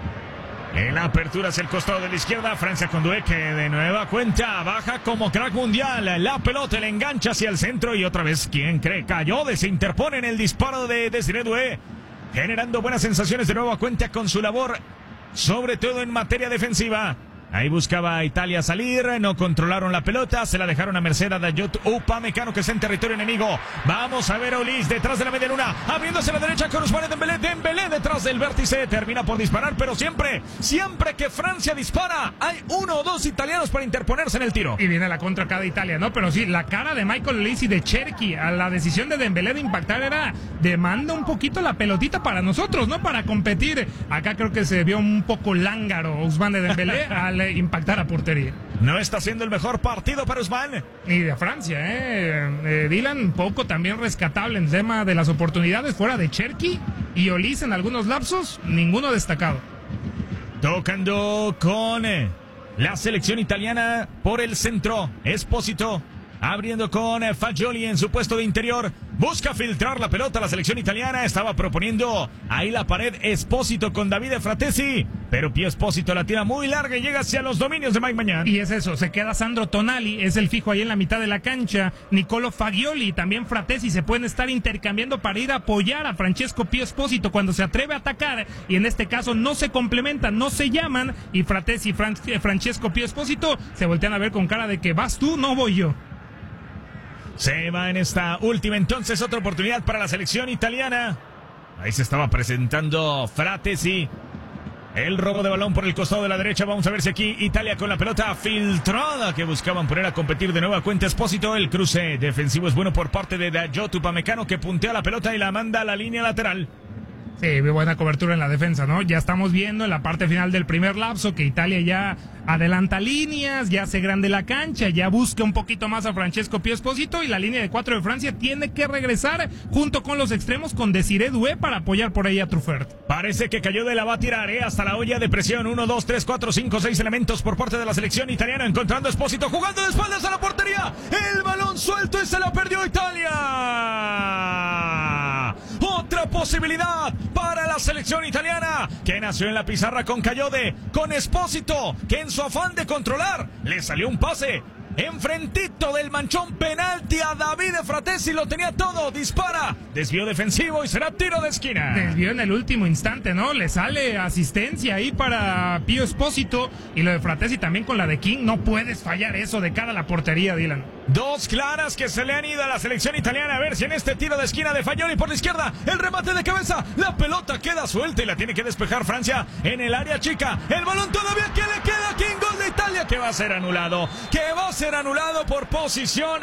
En la apertura hacia el costado de la izquierda, Francia con Doué, que de nueva cuenta baja como crack mundial. La pelota le engancha hacia el centro y otra vez, ¿quién cree? Kayode se interpone en el disparo de Désiré Doué, generando buenas sensaciones de nueva cuenta con su labor, sobre todo en materia defensiva. Ahí buscaba a Italia salir, no controlaron la pelota, se la dejaron a merced a Dayot Upamecano, que está en territorio enemigo. Vamos a ver a Olise detrás de la media luna, abriéndose a la derecha con Ousmane Dembélé. Dembélé detrás del vértice, termina por disparar, pero siempre que Francia dispara, hay uno o dos italianos para interponerse en el tiro. Y viene la contra acá de Italia, ¿no? Pero sí, la cara de Michael Olise y de Cherki a la decisión de Dembélé de impactar era, demanda un poquito la pelotita para nosotros, ¿no? Para competir. Acá creo que se vio un poco lángaro Ousmane Dembélé al impactar a portería. No está siendo el mejor partido para Ousmane. Ni de Francia, Dylan, poco también rescatable en tema de las oportunidades, fuera de Cherki y Olise en algunos lapsos, ninguno destacado. Tocando con la selección italiana por el centro, Espósito, abriendo con Fagioli en su puesto de interior. Busca filtrar la pelota. La selección italiana estaba proponiendo ahí la pared. Espósito con Davide Fratesi, pero Pío Espósito la tira muy larga y llega hacia los dominios de Mike Mañán. Y es eso, se queda Sandro Tonali, es el fijo ahí en la mitad de la cancha. Nicolo Fagioli, también Fratesi se pueden estar intercambiando para ir a apoyar a Francesco Pío Espósito cuando se atreve a atacar, y en este caso no se complementan, no se llaman, y Fratesi y Francesco Pío Espósito se voltean a ver con cara de que vas tú, no voy yo. Se va en esta última entonces otra oportunidad para la selección italiana. Ahí se estaba presentando Fratesi. El robo de balón por el costado de la derecha. Vamos a ver si aquí Italia con la pelota filtrada que buscaban poner a competir de nueva cuenta Espósito. El cruce defensivo es bueno por parte de Dayot Upamecano, que puntea la pelota y la manda a la línea lateral. Sí, buena cobertura en la defensa, ¿no? Ya estamos viendo en la parte final del primer lapso que Italia ya adelanta líneas, ya hace grande la cancha, ya busca un poquito más a Francesco Pio Esposito y la línea de 4 de Francia tiene que regresar junto con los extremos con Desiré Doué para apoyar por ahí a Truffert. Parece que Cayode la va a tirar, hasta la olla de presión. 1, 2, 3, 4, 5, 6 elementos por parte de la selección italiana, encontrando a Esposito, jugando de espaldas a la portería. El balón suelto y se la perdió Italia. Otra posibilidad para la selección italiana, que nació en la pizarra con Cayode, con Esposito, que en su afán de controlar le salió un pase enfrentito del manchón, penalti a Davide Fratesi, lo tenía todo, dispara, desvío defensivo y será tiro de esquina. Desvío en el último instante, ¿no? Le sale asistencia ahí para Pio Esposito, y lo de Fratesi también con la de King, no puedes fallar eso de cara a la portería, Dylan. Dos claras que se le han ido a la selección italiana. A ver si en este tiro de esquina de Fagioli por la izquierda, el remate de cabeza, la pelota queda suelta y la tiene que despejar Francia en el área chica. El balón todavía que le queda aquí en gol de Italia, que va a ser anulado, por posición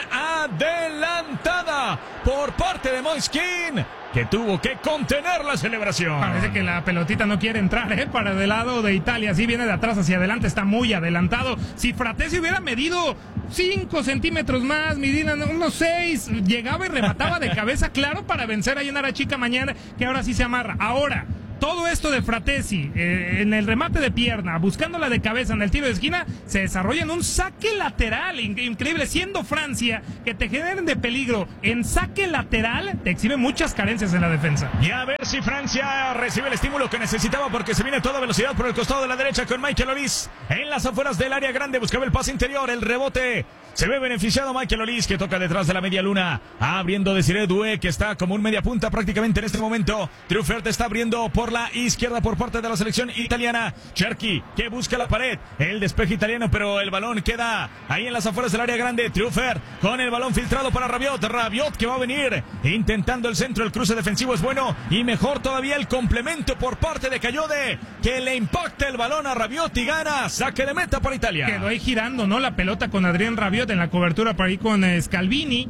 adelantada por parte de Moiskin, que tuvo que contener la celebración. Parece que la pelotita no quiere entrar, para el lado de Italia. Sí, viene de atrás hacia adelante, está muy adelantado. Si Fratesi hubiera medido 5 centímetros más, midiendo unos 6, llegaba y remataba de cabeza, claro, para vencer a Yenara Chica mañana, que ahora sí se amarra. Ahora, todo esto de Fratesi, en el remate de pierna, buscándola de cabeza en el tiro de esquina, se desarrolla en un saque lateral, increíble, siendo Francia, que te generen de peligro en saque lateral, te exhibe muchas carencias en la defensa. Y a ver si Francia recibe el estímulo que necesitaba, porque se viene a toda velocidad por el costado de la derecha con Michael Olise en las afueras del área grande, buscaba el pase interior, el rebote. Se ve beneficiado Michael Olise, que toca detrás de la media luna, abriendo Desiré Doué, que está como un media punta prácticamente en este momento. Truffert está abriendo por la izquierda por parte de la selección italiana. Cherki, que busca la pared, el despeje italiano, pero el balón queda ahí en las afueras del área grande. Truffert con el balón filtrado para Rabiot, que va a venir intentando el centro, el cruce defensivo es bueno, y mejor todavía el complemento por parte de Cayode, que le impacta el balón a Rabiot y gana saque de meta para Italia. Quedó ahí girando, ¿no? La pelota con Adrien Rabiot en la cobertura para ir con Scalvini.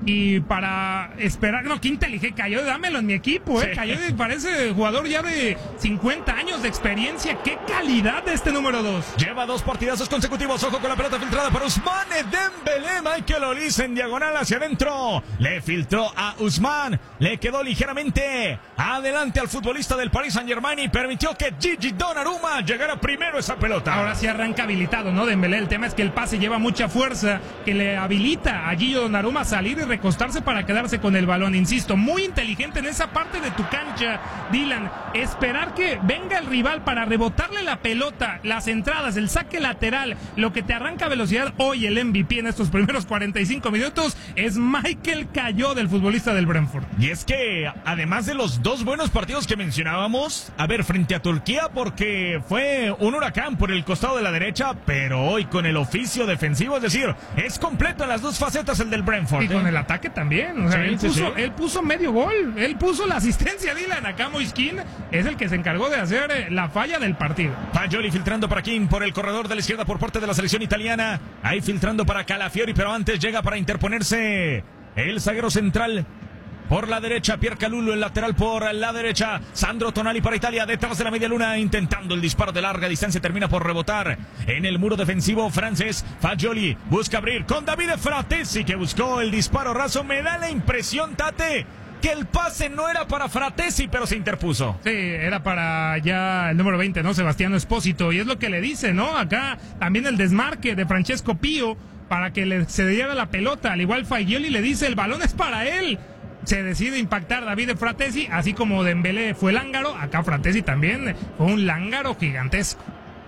Y para esperar, no, qué inteligente, Cayode, dámelo en mi equipo, Sí. Cayode parece jugador ya de 50 años de experiencia, qué calidad de este número 2. Lleva 2 partidazos consecutivos, ojo con la pelota filtrada para Ousmane Dembélé, Michael Olise en diagonal hacia adentro, le filtró a Ousmane, le quedó ligeramente adelante al futbolista del Paris Saint-Germain y permitió que Gigi Donnarumma llegara primero esa pelota. Ahora sí arranca habilitado, ¿no? Dembélé, el tema es que el pase lleva mucha fuerza, que le habilita a Gigi Donnarumma a salir y recostarse para quedarse con el balón. Insisto, muy inteligente en esa parte de tu cancha, Dylan. Esperar que venga el rival para rebotarle la pelota, las entradas, el saque lateral, lo que te arranca velocidad. Hoy el MVP en estos primeros 45 minutos es Michael Cayode, del futbolista del Brentford. Y es que, además de los 2 buenos partidos que mencionábamos, a ver, frente a Turquía, porque fue un huracán por el costado de la derecha, pero hoy con el oficio defensivo, es decir, es completo en las 2 facetas el del Brentford. Y con el ataque también, o sea, Sí, él puso medio gol, él puso la asistencia, Dylan. Acá Moiskin es el que se encargó de hacer la falla del partido. Fagioli filtrando para King por el corredor de la izquierda por parte de la selección italiana, ahí filtrando para Calafiori, pero antes llega para interponerse el zaguero central por la derecha, Piercalulu, el lateral por la derecha, Sandro Tonali para Italia, detrás de la media luna, intentando el disparo de larga distancia, termina por rebotar en el muro defensivo francés. Fagioli busca abrir con Davide Fratesi, que buscó el disparo raso. Me da la impresión, Tate, que el pase no era para Fratesi, pero se interpuso. Sí, era para ya el número 20, ¿no? Sebastiano Esposito, y es lo que le dice, ¿no? Acá también el desmarque de Francesco Pio para que se diera la pelota, al igual Fagioli le dice, el balón es para él. Se decide impactar Davide Fratesi, así como Dembélé fue lángaro, acá Fratesi también fue un lángaro gigantesco.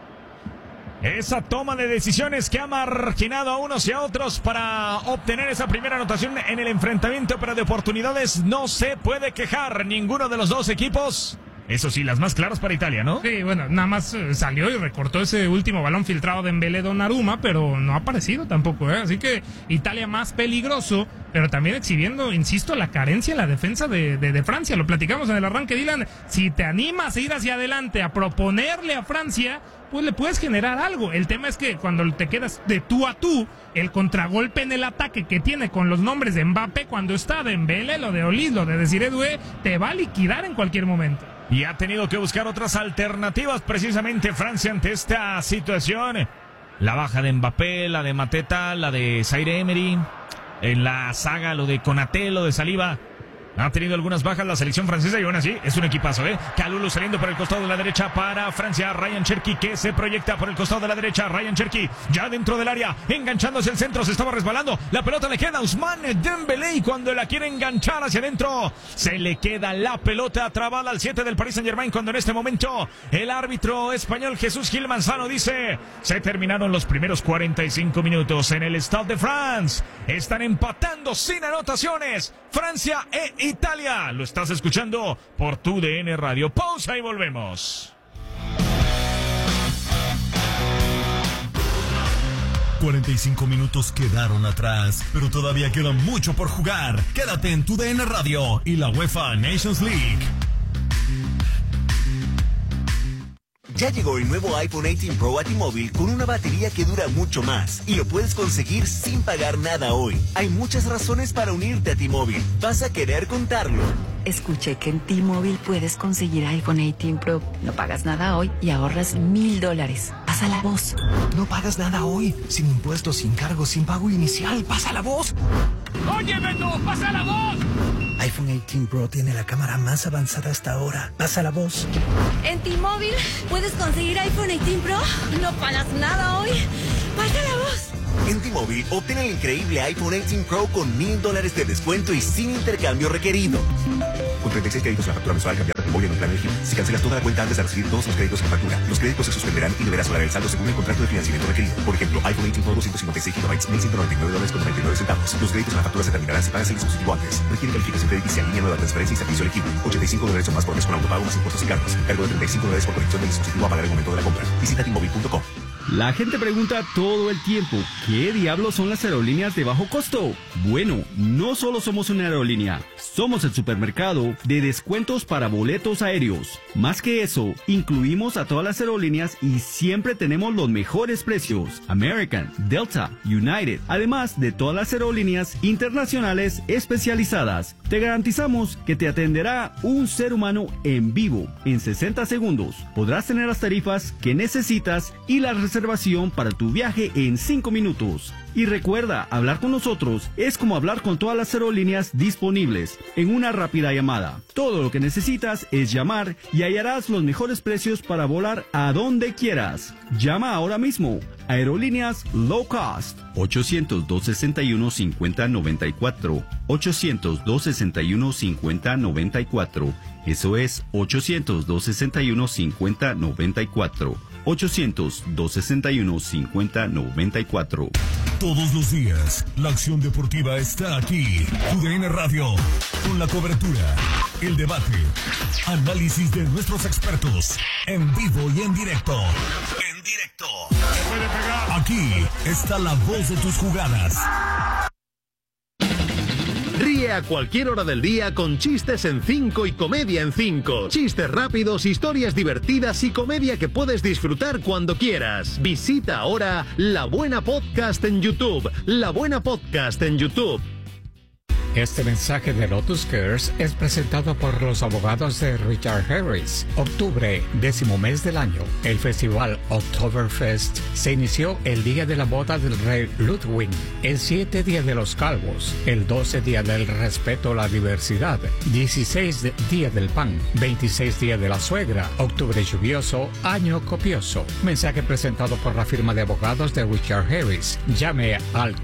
Esa toma de decisiones que ha marginado a unos y a otros para obtener esa primera anotación en el enfrentamiento, pero de oportunidades no se puede quejar ninguno de los 2 equipos. Eso sí, las más claras para Italia, ¿no? Sí, bueno, nada más salió y recortó ese último balón filtrado de Dembélé Donnarumma, pero no ha aparecido tampoco, ¿eh? Así que Italia más peligroso, pero también exhibiendo, insisto, la carencia en la defensa de Francia. Lo platicamos en el arranque, Dylan. Si te animas a ir hacia adelante, a proponerle a Francia, pues le puedes generar algo. El tema es que cuando te quedas de tú a tú, el contragolpe en el ataque que tiene con los nombres de Mbappé, cuando está Dembélé, lo de Olise, lo de Desiré Doué, te va a liquidar en cualquier momento. y ha tenido que buscar otras alternativas precisamente Francia ante esta situación. La baja de Mbappé, la de Mateta, la de Zaire Emery, en la saga lo de Konaté, lo de Saliba. Ha tenido algunas bajas la selección francesa y aún así es un equipazo, Kalulu saliendo por el costado de la derecha para Francia. Ryan Cherki que se proyecta por el costado de la derecha. Ryan Cherki ya dentro del área, enganchándose el centro, se estaba resbalando. La pelota le queda a Ousmane Dembélé y cuando la quiere enganchar hacia adentro, se le queda la pelota trabada al 7 del Paris Saint-Germain cuando en este momento el árbitro español Jesús Gil Manzano dice: se terminaron los primeros 45 minutos en el Stade de France. Están empatando sin anotaciones Francia e Italia. Lo estás escuchando por tu DN Radio. Pausa y volvemos. 45 minutos quedaron atrás, pero todavía queda mucho por jugar. Quédate en tu DN Radio y la UEFA Nations League. Ya llegó el nuevo iPhone 18 Pro a T-Mobile con una batería que dura mucho más y lo puedes conseguir sin pagar nada hoy. Hay muchas razones para unirte a T-Mobile. ¿Vas a querer contarlo? Escuché que en T-Mobile puedes conseguir iPhone 18 Pro. No pagas nada hoy y ahorras $1,000. Pasa la voz. No pagas nada hoy. Sin impuestos, sin cargos, sin pago inicial. Pasa la voz. ¡Oye, Beto! ¡Pasa la voz! iPhone 18 Pro tiene la cámara más avanzada hasta ahora. Pasa la voz. En T-Mobile puedes conseguir iPhone 18 Pro. No pagas nada hoy. Pasa la voz. En T-Mobile, obtén el increíble iPhone 18 Pro con $1,000 de descuento y sin intercambio requerido. Con 36 créditos en la factura mensual, cambiar de T-Mobile en un plan elegible. Si cancelas toda la cuenta antes de recibir todos los créditos en factura, los créditos se suspenderán y deberás pagar el saldo según el contrato de financiamiento requerido. Por ejemplo, iPhone 18 Pro 256 GB, $1,199.99. Los créditos en la factura se terminarán si pagas el dispositivo antes. Requiere calificación crediticia, línea nueva, transferencia y servicio elegible. $85 o más por mes con autopago más impuestos y cargos. Cargo de $35 por conexión del dispositivo a pagar el momento de la compra. Visita T-Mobile.com. La gente pregunta todo el tiempo, ¿qué diablos son las aerolíneas de bajo costo? Bueno, no solo somos una aerolínea, somos el supermercado de descuentos para boletos aéreos. Más que eso, incluimos a todas las aerolíneas y siempre tenemos los mejores precios. American, Delta, United, además de todas las aerolíneas internacionales especializadas. Te garantizamos que te atenderá un ser humano en vivo en 60 segundos. Podrás tener las tarifas que necesitas y la reservación para tu viaje en 5 minutos. Y recuerda, hablar con nosotros es como hablar con todas las aerolíneas disponibles en una rápida llamada. Todo lo que necesitas es llamar y hallarás los mejores precios para volar a donde quieras. Llama ahora mismo. Aerolíneas Low Cost. 800-261-5094. 800-261-5094. Eso es 800-261-5094. 800-261-5094. Todos los días, la acción deportiva está aquí. UDN Radio, con la cobertura, el debate, análisis de nuestros expertos, en vivo y en directo. En directo. Aquí está la voz de tus jugadas. Ríe a cualquier hora del día con Chistes en 5 y Comedia en 5. Chistes rápidos, historias divertidas y comedia que puedes disfrutar cuando quieras. Visita ahora La Buena Podcast en YouTube. La Buena Podcast en YouTube. Este mensaje de Lotus Cares es presentado por los abogados de Richard Harris. Octubre, 10º mes del año. El festival Oktoberfest se inició el día de la boda del rey Ludwig, el 7 día de los calvos, el 12 día del respeto a la diversidad, 16 día del pan, 26 día de la suegra, octubre lluvioso, año copioso. Mensaje presentado por la firma de abogados de Richard Harris. Llame al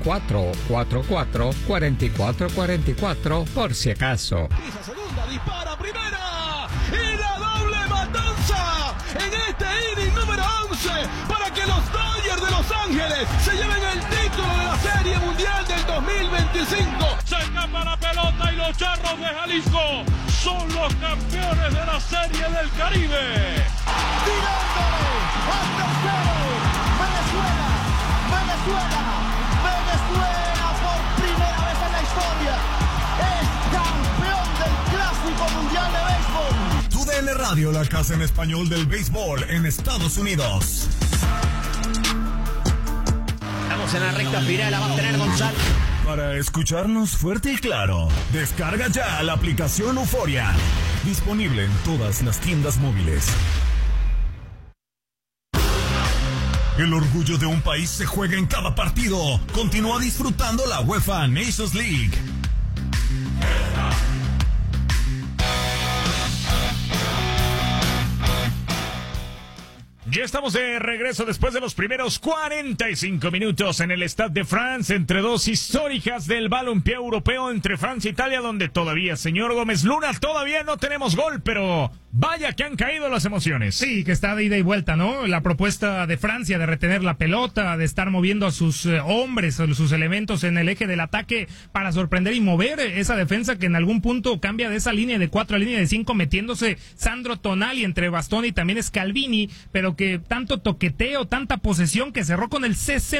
444-4444 por si acaso. Segunda, dispara primera y la doble matanza en este inning número 11 para que los Dodgers de Los Ángeles se lleven el título de la Serie Mundial del 2025. Se escapa la pelota y los Charros de Jalisco son los campeones de la Serie del Caribe. Tirándole hasta cero. Venezuela por primera vez en la historia es campeón del Clásico Mundial de Béisbol. UDN Radio, la casa en español del béisbol en Estados Unidos. Estamos en la recta final, la va a tener González. Para escucharnos fuerte y claro, descarga ya la aplicación Euforia Disponible en todas las tiendas móviles. El orgullo de un país se juega en cada partido. Continúa disfrutando la UEFA Nations League. Ya estamos de regreso después de los primeros 45 minutos en el Stade de France, entre dos históricas del balompié europeo, entre Francia e Italia, donde todavía, señor Gómez Luna, todavía no tenemos gol, pero vaya que han caído las emociones. Sí, que está de ida y vuelta, ¿no? La propuesta de Francia de retener la pelota, de estar moviendo a sus hombres, sus elementos en el eje del ataque para sorprender y mover esa defensa que en algún punto cambia de esa línea de 4 a línea de 5, metiéndose Sandro Tonali entre Bastoni y también Scalvini, pero que tanto toqueteo, tanta posesión que cerró con el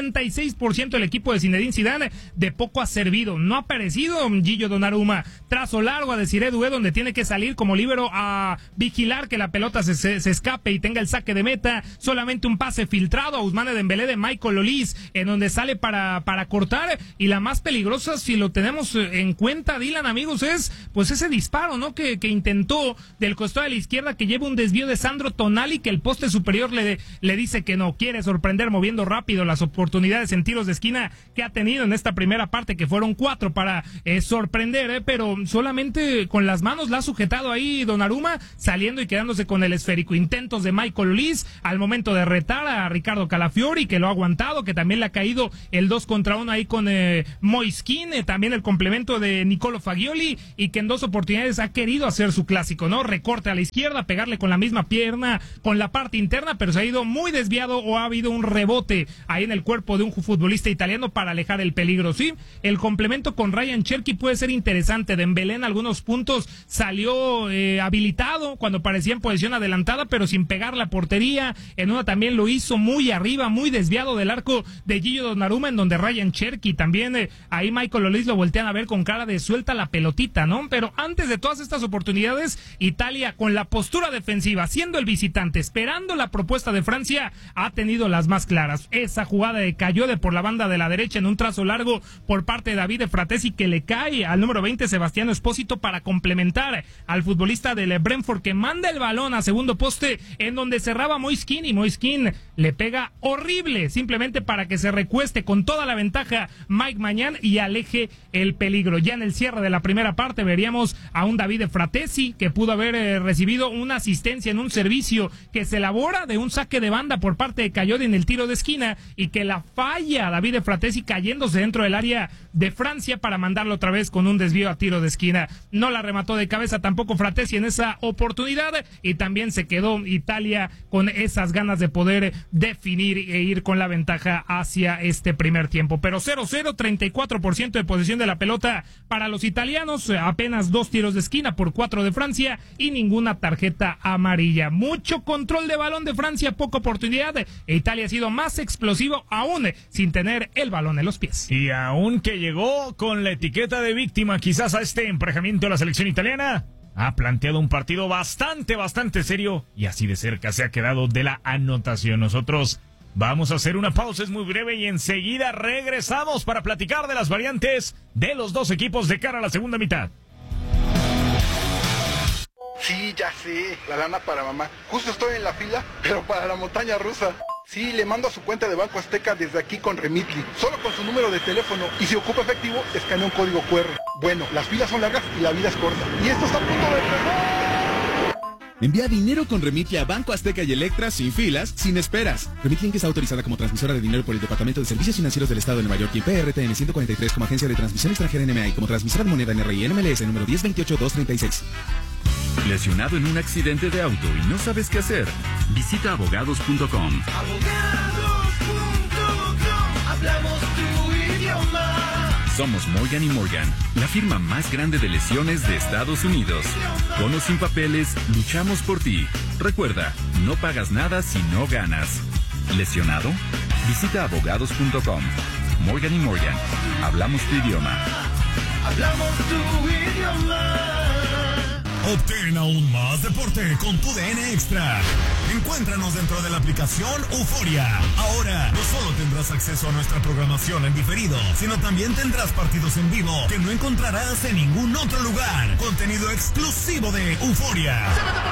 66% el equipo de Zinedine Zidane, de poco ha servido. No ha aparecido Gillo Donnarumma, trazo largo a Desiré Doué, donde tiene que salir como líbero a vigilar que la pelota se escape y tenga el saque de meta. Solamente un pase filtrado a Ousmane Dembélé de Michael Olise, en donde sale para cortar, y la más peligrosa, si lo tenemos en cuenta, Dylan, amigos, es pues ese disparo, ¿no? Que intentó del costado de la izquierda, que lleva un desvío de Sandro Tonali, que el poste superior le dice que no. Quiere sorprender moviendo rápido las oportunidades en tiros de esquina que ha tenido en esta primera parte, que fueron 4 para sorprender, pero solamente con las manos la ha sujetado ahí Donnarumma, saliendo y quedándose con el esférico. Intentos de Michael Olise al momento de retar a Ricardo Calafiori, que lo ha aguantado, que también le ha caído el 2 contra 1 ahí con Moise Kean, también el complemento de Nicolo Fagioli, y que en 2 oportunidades ha querido hacer su clásico, ¿no? Recorte a la izquierda, pegarle con la misma pierna, con la parte interna, pero se ha ido muy desviado, o ha habido un rebote ahí en el cuerpo de un futbolista italiano para alejar el peligro. Sí, el complemento con Ryan Cherki puede ser interesante. Dembélé en algunos puntos salió habilitado cuando parecía en posición adelantada, pero sin pegar la portería. En una también lo hizo muy arriba, muy desviado del arco de Gillo Donnarumma, en donde Ryan Cherki también ahí Michael Olise lo voltean a ver con cara de suelta la pelotita, ¿no? Pero antes de todas estas oportunidades, Italia, con la postura defensiva, siendo el visitante, esperando la propuesta de Francia, ha tenido las más claras. Esa jugada de Cayode por la banda de la derecha en un trazo largo por parte de David Fratesi, que le cae al número 20 Sebastiano Espósito para complementar al futbolista del Brentford, que manda el balón a segundo poste, en donde cerraba Moise Kean, y Moise Kean le pega horrible, simplemente para que se recueste con toda la ventaja Mike Maignan y aleje el peligro. Ya en el cierre de la primera parte veríamos a un David Fratesi que pudo haber recibido una asistencia en un servicio que se elabora de un saque de banda por parte de Cayode en el tiro de esquina, y que la falla David Fratesi cayéndose dentro del área de Francia para mandarlo otra vez con un desvío a tiro de esquina. No la remató de cabeza tampoco Fratesi en esa oportunidad, y también se quedó Italia con esas ganas de poder definir e ir con la ventaja hacia este primer tiempo. Pero 0-0, 34% de posesión de la pelota para los italianos, apenas 2 tiros de esquina por 4 de Francia y ninguna tarjeta amarilla. Mucho control de balón de Francia, poca oportunidad, e Italia ha sido más explosivo aún sin tener el balón en los pies. Y aún que llegó con la etiqueta de víctima quizás a este emparejamiento de la selección italiana, ha planteado un partido bastante serio, y así de cerca se ha quedado de la anotación. Nosotros vamos a hacer una pausa, es muy breve, y enseguida regresamos para platicar de las variantes de los dos equipos de cara a la segunda mitad. Sí, ya sé, la lana para mamá. Justo estoy en la fila, pero para la montaña rusa. Sí, le mando a su cuenta de Banco Azteca desde aquí con Remitly, solo con su número de teléfono, y si ocupa efectivo, escanea un código QR. Bueno, las filas son largas y la vida es corta. Y esto está a punto de empezar. Envía dinero con Remitly a Banco Azteca y Electra sin filas, sin esperas. Remitly Inc. está autorizada como transmisora de dinero por el Departamento de Servicios Financieros del Estado de Nueva York y en PRTN 143 como agencia de transmisión extranjera NMA y como transmisora de moneda NRI NMLS número 1028236. ¿Lesionado en un accidente de auto y no sabes qué hacer? Visita abogados.com. Hablamos tu idioma. Somos Morgan & Morgan, la firma más grande de lesiones de Estados Unidos. Con o sin papeles, luchamos por ti. Recuerda, no pagas nada si no ganas. ¿Lesionado? Visita abogados.com. Morgan & Morgan, hablamos tu idioma. Hablamos tu idioma. Obtén aún más deporte con tu DN Extra. Encuéntranos dentro de la aplicación Euforia. Ahora, no solo tendrás acceso a nuestra programación en diferido, sino también tendrás partidos en vivo que no encontrarás en ningún otro lugar. Contenido exclusivo de Euforia.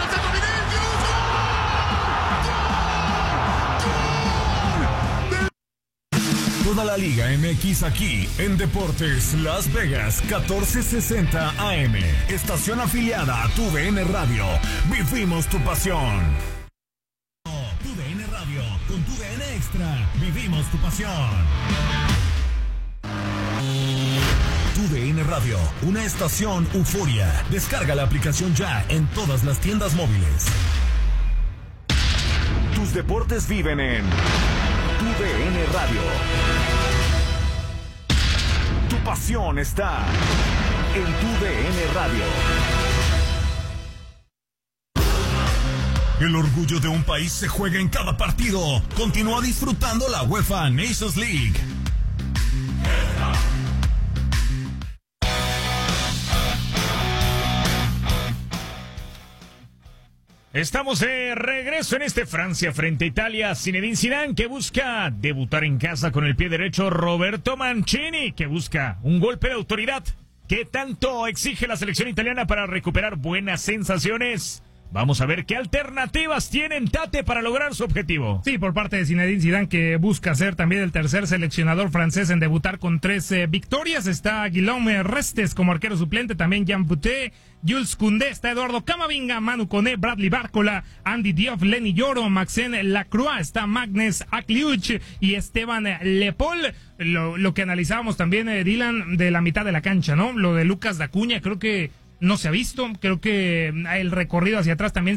Toda la Liga MX aquí en Deportes Las Vegas 1460 AM. Estación afiliada a tu DN Radio. Vivimos tu pasión. Tu DN Radio con tu DN Extra. Vivimos tu pasión. Tu DN Radio, una estación Euforia. Descarga la aplicación ya en todas las tiendas móviles. Tus deportes viven en Tu DN Radio. Tu pasión está en Tu DN Radio. El orgullo de un país se juega en cada partido. Continúa disfrutando la UEFA Nations League. Estamos de regreso en este Francia frente a Italia. Zinedine Zidane, que busca debutar en casa con el pie derecho. Roberto Mancini, que busca un golpe de autoridad. ¿Qué tanto exige la selección italiana para recuperar buenas sensaciones? Vamos a ver qué alternativas tienen Tate para lograr su objetivo. Sí, por parte de Zinedine Zidane, que busca ser también el tercer seleccionador francés en debutar con 3 victorias. Está Guillaume Restes como arquero suplente, también Jean Boutet, Jules Koundé, está Eduardo Camavinga, Manu Koné, Bradley Barcola, Andy Diop, Lenny Yoro, Maxence Lacroix, está Magnus Akliuch y Esteban Lepol. Lo que analizábamos también, Dylan, de la mitad de la cancha, ¿no? Lo de Lucas Dacuña, creo que no se ha visto, creo que el recorrido hacia atrás también